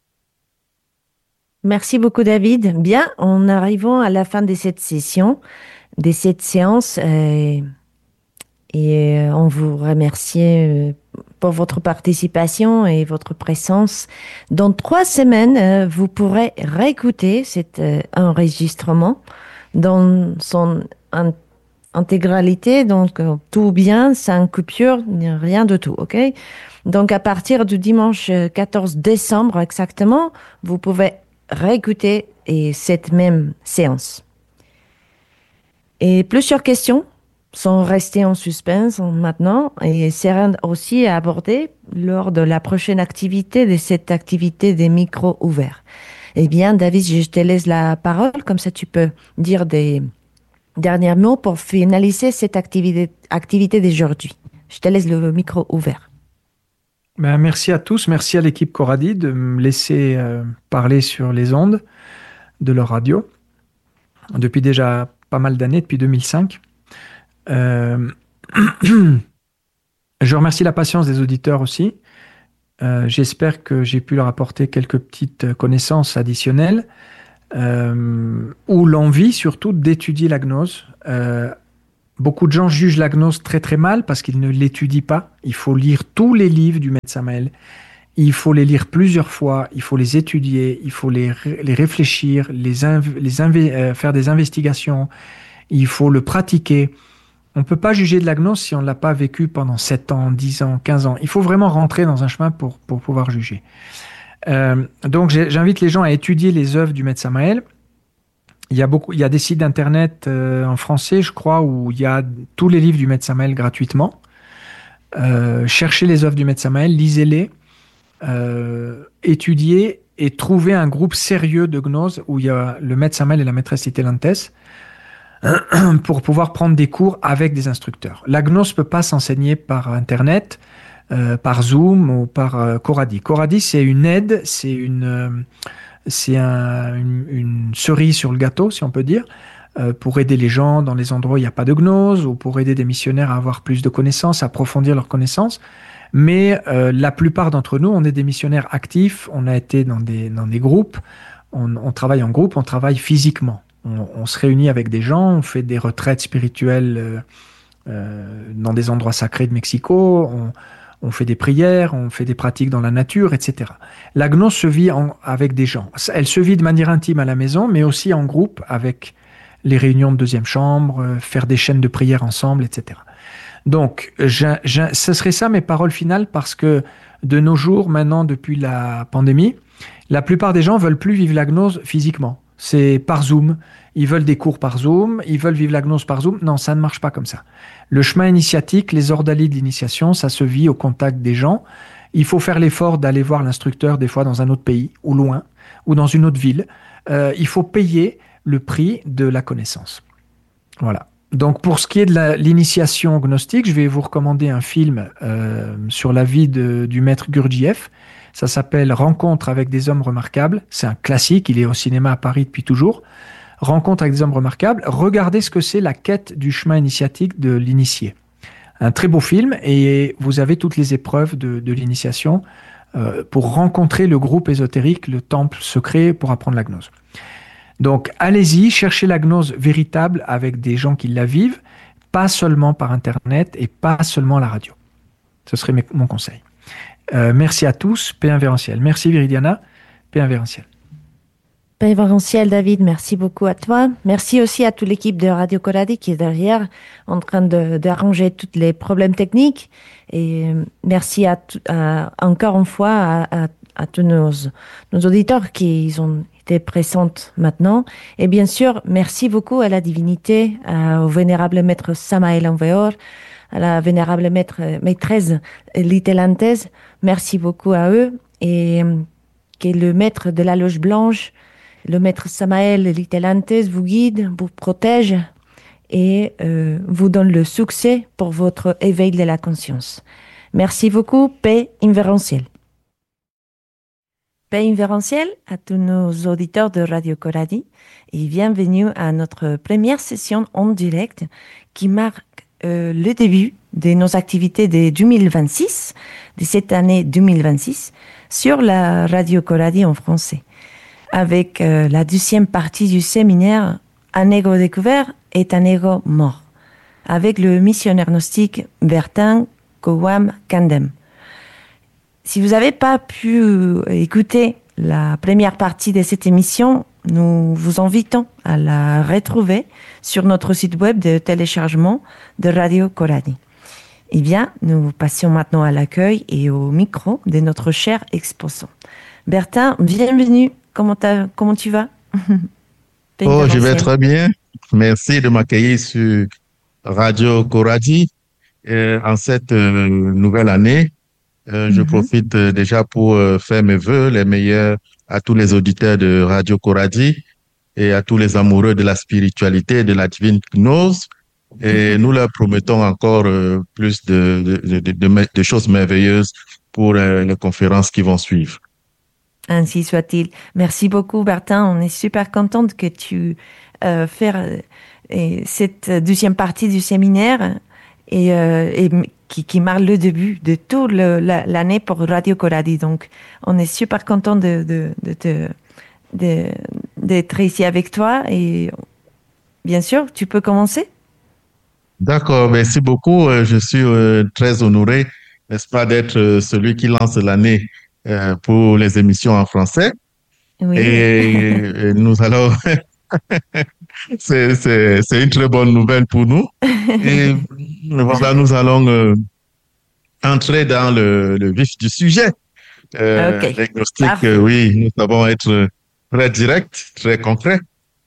Merci beaucoup, David. Bien, en arrivant à la fin de cette session, de cette séance, euh, et euh, on vous remercie euh, pour votre participation et votre présence. Dans trois semaines, euh, vous pourrez réécouter cet euh, enregistrement dans son in intégralité, donc euh, tout bien, sans coupure, rien de tout, ok? Donc à partir du dimanche quatorze décembre exactement, vous pouvez réécouter et cette même séance. Et plusieurs questions sont restées en suspens maintenant et seront aussi abordées lors de la prochaine activité de cette activité des micros ouverts. Eh bien, David, je te laisse la parole, comme ça tu peux dire des derniers mots pour finaliser cette activité, activité d'aujourd'hui. Je te laisse le micro ouvert. Ben, merci à tous, merci à l'équipe Coradi de me laisser euh, parler sur les ondes de leur radio depuis déjà pas mal d'années, depuis deux mille cinq. Euh, Je remercie la patience des auditeurs aussi. Euh, j'espère que j'ai pu leur apporter quelques petites connaissances additionnelles euh, ou l'envie surtout d'étudier la gnose. Euh, beaucoup de gens jugent la gnose très très mal parce qu'ils ne l'étudient pas. Il faut lire tous les livres du Maître Samael. Il faut les lire plusieurs fois, il faut les étudier, il faut les, ré- les réfléchir, les, inv- les inv- euh, faire des investigations, il faut le pratiquer. On ne peut pas juger de la gnose si on ne l'a pas vécu pendant sept ans, dix ans, quinze ans. Il faut vraiment rentrer dans un chemin pour, pour pouvoir juger. Euh, donc j'ai- j'invite les gens à étudier les œuvres du Maître Samael. Il y a beaucoup, il y a des sites d'internet euh, en français, je crois, où il y a tous les livres du Maître Samael gratuitement. Euh, cherchez les œuvres du Maître Samael, lisez-les, euh, étudier et trouver un groupe sérieux de gnose où il y a le maître Samael et la maîtresse Itelantes pour pouvoir prendre des cours avec des instructeurs. La gnose ne peut pas s'enseigner par Internet, euh, par Zoom ou par euh, Coradi. Coradi, c'est une aide, c'est une, euh, c'est un, une, une cerise sur le gâteau, si on peut dire, euh, pour aider les gens dans les endroits où il n'y a pas de gnose ou pour aider des missionnaires à avoir plus de connaissances, à approfondir leurs connaissances. Mais euh, la plupart d'entre nous, on est des missionnaires actifs, on a été dans des, dans des groupes, on, on travaille en groupe, on travaille physiquement. On, on se réunit avec des gens, on fait des retraites spirituelles euh, euh, dans des endroits sacrés de Mexico, on, on fait des prières, on fait des pratiques dans la nature, et cetera. La gnose se vit en, avec des gens. Elle se vit de manière intime à la maison, mais aussi en groupe avec les réunions de deuxième chambre, euh, faire des chaînes de prière ensemble, et cetera. Donc, je, je, ce serait ça mes paroles finales parce que de nos jours, maintenant, depuis la pandémie, la plupart des gens veulent plus vivre la gnose physiquement. C'est par Zoom. Ils veulent des cours par Zoom. Ils veulent vivre la gnose par Zoom. Non, ça ne marche pas comme ça. Le chemin initiatique, les ordalies de l'initiation, ça se vit au contact des gens. Il faut faire l'effort d'aller voir l'instructeur des fois dans un autre pays ou loin ou dans une autre ville. Euh, il faut payer le prix de la connaissance. Voilà. Donc, pour ce qui est de la, l'initiation gnostique, je vais vous recommander un film euh, sur la vie de, du maître Gurdjieff. Ça s'appelle Rencontre avec des hommes remarquables. C'est un classique, il est au cinéma à Paris depuis toujours. Rencontre avec des hommes remarquables. Regardez ce que c'est la quête du chemin initiatique de l'initié. Un très beau film et vous avez toutes les épreuves de, de l'initiation euh, pour rencontrer le groupe ésotérique, le temple secret pour apprendre la gnose. Donc, allez-y, cherchez la gnose véritable avec des gens qui la vivent, pas seulement par Internet et pas seulement à la radio. Ce serait mes, mon conseil. Euh, merci à tous, paix invérencielle. Merci Viridiana, paix invérencielle. Paix invérencielle, David, merci beaucoup à toi. Merci aussi à toute l'équipe de Radio Coradi qui est derrière, en train de, d'arranger tous les problèmes techniques. Et merci à, à, encore une fois à, à, à tous nos, nos auditeurs qui ont présente maintenant. Et bien sûr, merci beaucoup à la divinité, à, au vénérable maître Samael Enveor, à la vénérable maître, maîtresse Litelantes. Merci beaucoup à eux et que le maître de la loge blanche, le maître Samael Litelantes vous guide, vous protège et euh, vous donne le succès pour votre éveil de la conscience. Merci beaucoup, paix invérencielle. Paix invérencielle à tous nos auditeurs de Radio Coradi et bienvenue à notre première session en direct qui marque euh, le début de nos activités de deux mille vingt-six, de cette année deux mille vingt-six, sur la Radio Coradi en français, avec euh, la deuxième partie du séminaire Un ego découvert est un ego mort, avec le missionnaire gnostique Bertin Kowam Kandem. Si vous n'avez pas pu écouter la première partie de cette émission, nous vous invitons à la retrouver sur notre site web de téléchargement de Radio Coradi. Eh bien, nous passons maintenant à l'accueil et au micro de notre cher exposant. Bertin, bienvenue. Comment, comment tu vas? Oh, je vais très bien. Merci de m'accueillir sur Radio Coradi euh, en cette euh, nouvelle année. Euh, je mm-hmm. profite euh, déjà pour euh, faire mes vœux les meilleurs à tous les auditeurs de Radio Coradi et à tous les amoureux de la spiritualité, de la divine gnose. Et mm-hmm. nous leur promettons encore euh, plus de, de, de, de, de choses merveilleuses pour euh, les conférences qui vont suivre. Ainsi soit-il. Merci beaucoup, Bertin. On est super contente que tu euh, fasses euh, cette deuxième partie du séminaire. et, euh, et qui, qui marque le début de toute l'année pour Radio Coradi. Donc, on est super content de, de, de, de, de, d'être ici avec toi. Et bien sûr, tu peux commencer. D'accord, merci beaucoup. Je suis très honoré, n'est-ce pas, d'être celui qui lance l'année pour les émissions en français. Oui. Et nous allons... c'est, c'est, c'est une très bonne nouvelle pour nous. Et voilà, nous allons euh, entrer dans le, le vif du sujet. Euh, okay. Les diagnostics, euh, oui, nous savons être très directs, très concrets.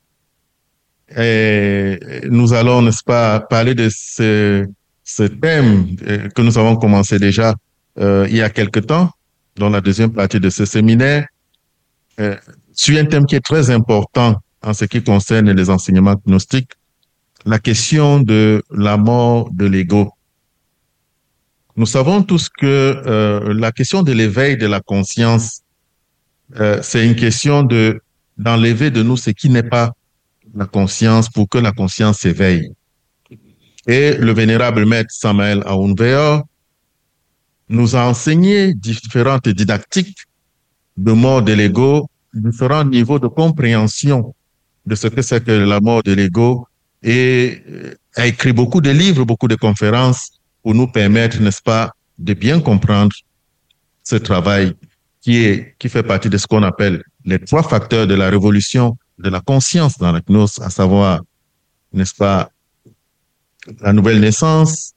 Et nous allons, n'est-ce pas, parler de ce, ce thème que nous avons commencé déjà euh, il y a quelque temps, dans la deuxième partie de ce séminaire, euh, sur un thème qui est très important en ce qui concerne les enseignements gnostiques, la question de la mort de l'ego. Nous savons tous que euh, la question de l'éveil de la conscience, euh, c'est une question de d'enlever de nous ce qui n'est pas la conscience pour que la conscience s'éveille. Et le vénérable maître Samael Aoun Weor nous a enseigné différentes didactiques de mort de l'ego, différents niveaux de compréhension de ce que c'est que la mort de l'ego, et a écrit beaucoup de livres, beaucoup de conférences pour nous permettre, n'est-ce pas, de bien comprendre ce travail qui est, qui fait partie de ce qu'on appelle les trois facteurs de la révolution de la conscience dans la gnose, à savoir, n'est-ce pas, la nouvelle naissance,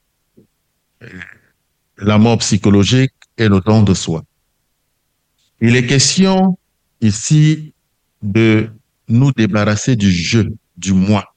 la mort psychologique et le don de soi. Il est question ici de nous débarrasser du je, du moi.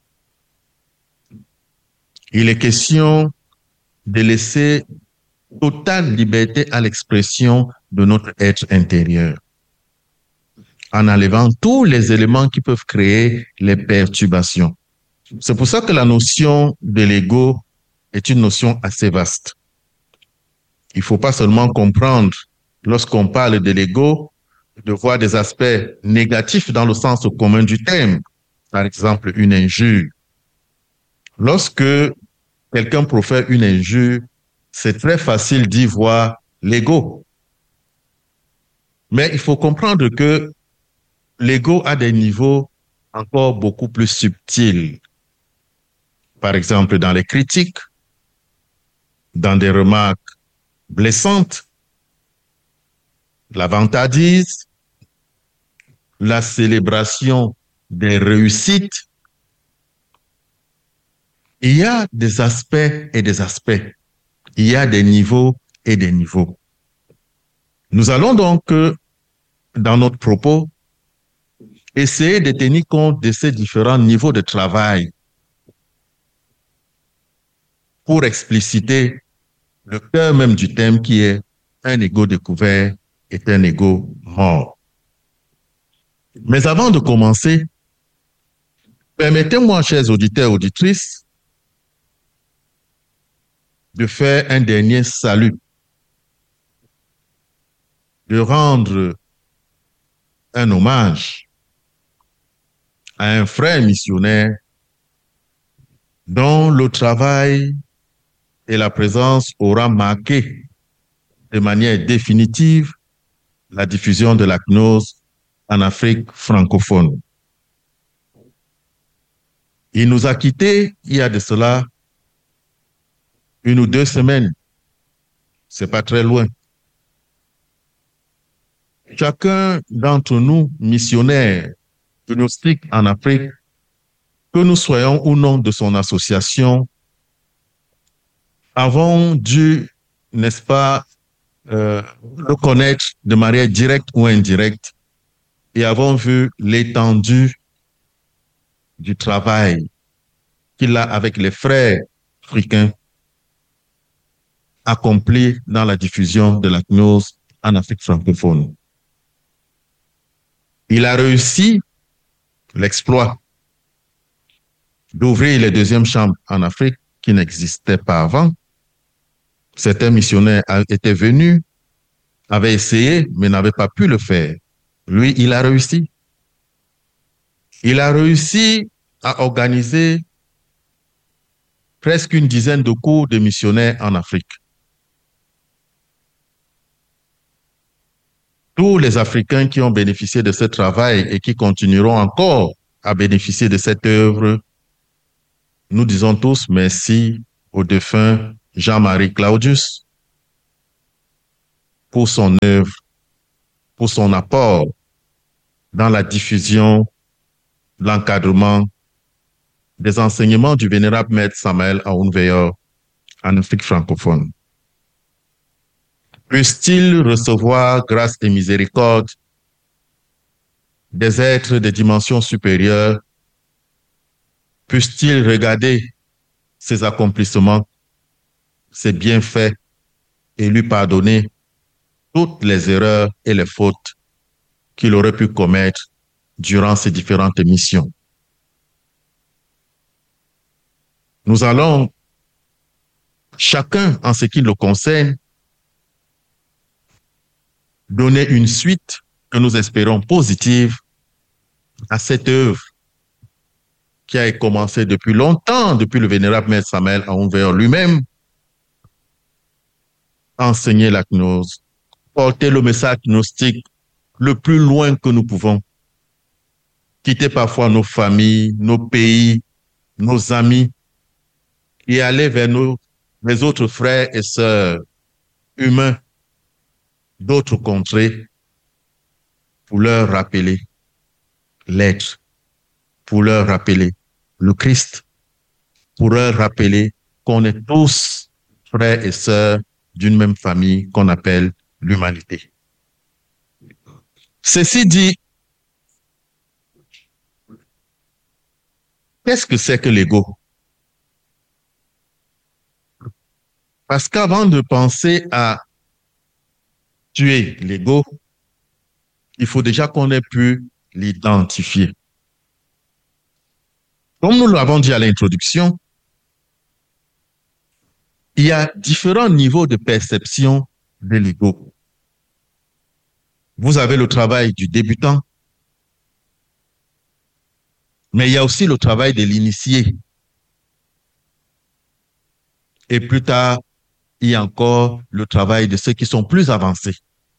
Il est question de laisser totale liberté à l'expression de notre être intérieur, en enlevant tous les éléments qui peuvent créer les perturbations. C'est pour ça que la notion de l'ego est une notion assez vaste. Il ne faut pas seulement comprendre, lorsqu'on parle de l'ego, de voir des aspects négatifs dans le sens commun du terme. Par exemple, une injure. Lorsque quelqu'un profère une injure, c'est très facile d'y voir l'ego. Mais il faut comprendre que l'ego a des niveaux encore beaucoup plus subtils. Par exemple, dans les critiques, dans des remarques blessantes, la vantardise, la célébration des réussites. Il y a des aspects et des aspects. Il y a des niveaux et des niveaux. Nous allons donc, dans notre propos, essayer de tenir compte de ces différents niveaux de travail pour expliciter le cœur même du thème qui est un ego découvert est un ego mort. Mais avant de commencer, permettez-moi, chers auditeurs et auditrices, de faire un dernier salut, de rendre un hommage à un frère missionnaire dont le travail et la présence aura marqué de manière définitive la diffusion de la gnose en Afrique francophone. Il nous a quittés il y a de cela une ou deux semaines. C'est pas très loin. Chacun d'entre nous, missionnaires, gnostiques en Afrique, que nous soyons ou non de son association, avons dû, n'est-ce pas, euh, le connaître de manière directe ou indirecte et avons vu l'étendue du travail qu'il a avec les frères africains accompli dans la diffusion de la gnose en Afrique francophone. Il a réussi l'exploit d'ouvrir les deuxièmes chambres en Afrique qui n'existaient pas avant. Certains missionnaires étaient venus, avaient essayé, mais n'avaient pas pu le faire. Lui, il a réussi. Il a réussi à organiser presque une dizaine de cours de missionnaires en Afrique. Tous les Africains qui ont bénéficié de ce travail et qui continueront encore à bénéficier de cette œuvre, nous disons tous merci au défunt Jean-Marie Claudius pour son œuvre, pour son apport dans la diffusion, l'encadrement des enseignements du vénérable maître Samuel Aounveyor en Afrique francophone. Puisse-t-il recevoir grâce et miséricorde des êtres de dimensions supérieures? Puisse-t-il regarder ses accomplissements, ses bienfaits et lui pardonner toutes les erreurs et les fautes qu'il aurait pu commettre durant ses différentes missions. Nous allons, chacun en ce qui le concerne, donner une suite que nous espérons positive à cette œuvre qui a commencé depuis longtemps, depuis le vénérable maître Samuel Aounveyor lui-même, enseigner la gnose, porter le message gnostique le plus loin que nous pouvons, quitter parfois nos familles, nos pays, nos amis, et aller vers nos, mes autres frères et sœurs humains d'autres contrées pour leur rappeler l'être, pour leur rappeler le Christ, pour leur rappeler qu'on est tous frères et sœurs d'une même famille qu'on appelle l'humanité. Ceci dit, qu'est-ce que c'est que l'ego? Parce qu'avant de penser à tuer l'ego, il faut déjà qu'on ait pu l'identifier. Comme nous l'avons dit à l'introduction, il y a différents niveaux de perception de l'ego. Vous avez le travail du débutant, mais il y a aussi le travail de l'initié. Et plus tard, il y a encore le travail de ceux qui sont plus avancés.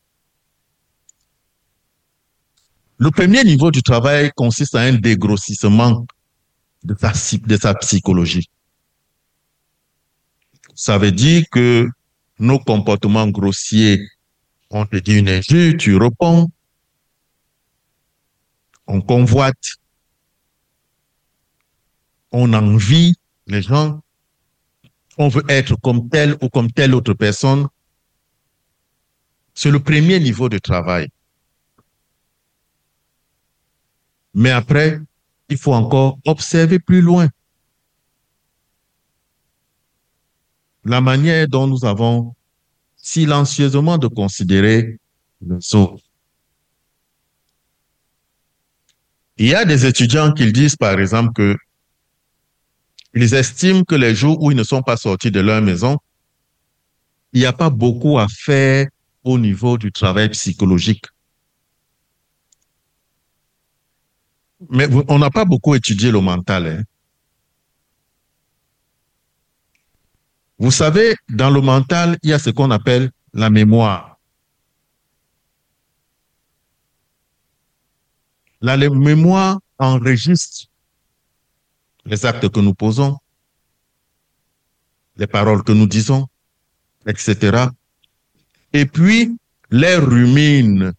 Le premier niveau du travail consiste à un dégrossissement de sa, de sa psychologie. Ça veut dire que nos comportements grossiers, on te dit une injure, tu réponds, on convoite, on envie les gens, on veut être comme telle ou comme telle autre personne. C'est le premier niveau de travail. Mais après, il faut encore observer plus loin la manière dont nous avons silencieusement de considérer les autres. Il y a des étudiants qui disent, par exemple, que ils estiment que les jours où ils ne sont pas sortis de leur maison, il n'y a pas beaucoup à faire au niveau du travail psychologique. Mais on n'a pas beaucoup étudié le mental. Hein. Vous savez, dans le mental, il y a ce qu'on appelle la mémoire. La mémoire enregistre les actes que nous posons, les paroles que nous disons, et cetera. Et puis, les rumine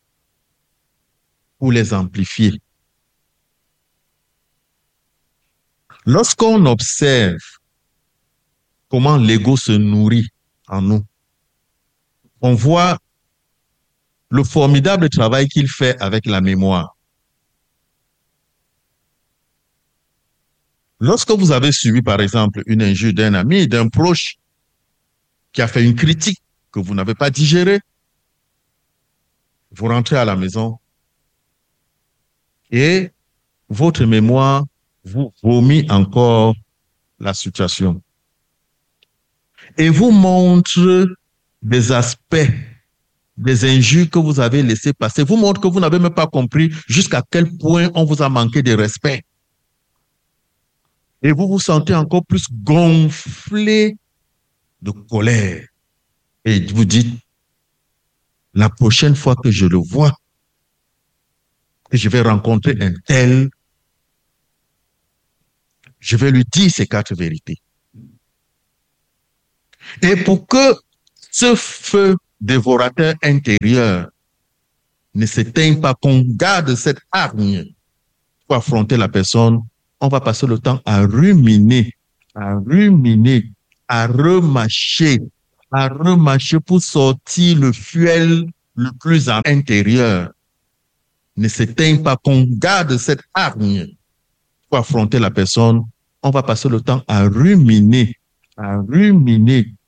pour les amplifier. Lorsqu'on observe comment l'ego se nourrit en nous, on voit le formidable travail qu'il fait avec la mémoire. Lorsque vous avez subi, par exemple, une injure d'un ami, d'un proche, qui a fait une critique que vous n'avez pas digérée, vous rentrez à la maison et votre mémoire vous vomit encore la situation et vous montre des aspects, des injures que vous avez laissées passer, vous montre que vous n'avez même pas compris jusqu'à quel point on vous a manqué de respect. Et vous vous sentez encore plus gonflé de colère. Et vous dites, la prochaine fois que je le vois, que je vais rencontrer un tel, je vais lui dire ces quatre vérités. Et pour que ce feu dévorateur intérieur ne s'éteigne pas, qu'on garde cette hargne pour affronter la personne, on va passer le temps à ruminer, à ruminer, à remâcher, à remâcher pour sortir le fuel le plus à l'intérieur. Ne s'éteigne pas, qu'on garde cette hargne pour affronter la personne, on va passer le temps à ruminer, à ruminer,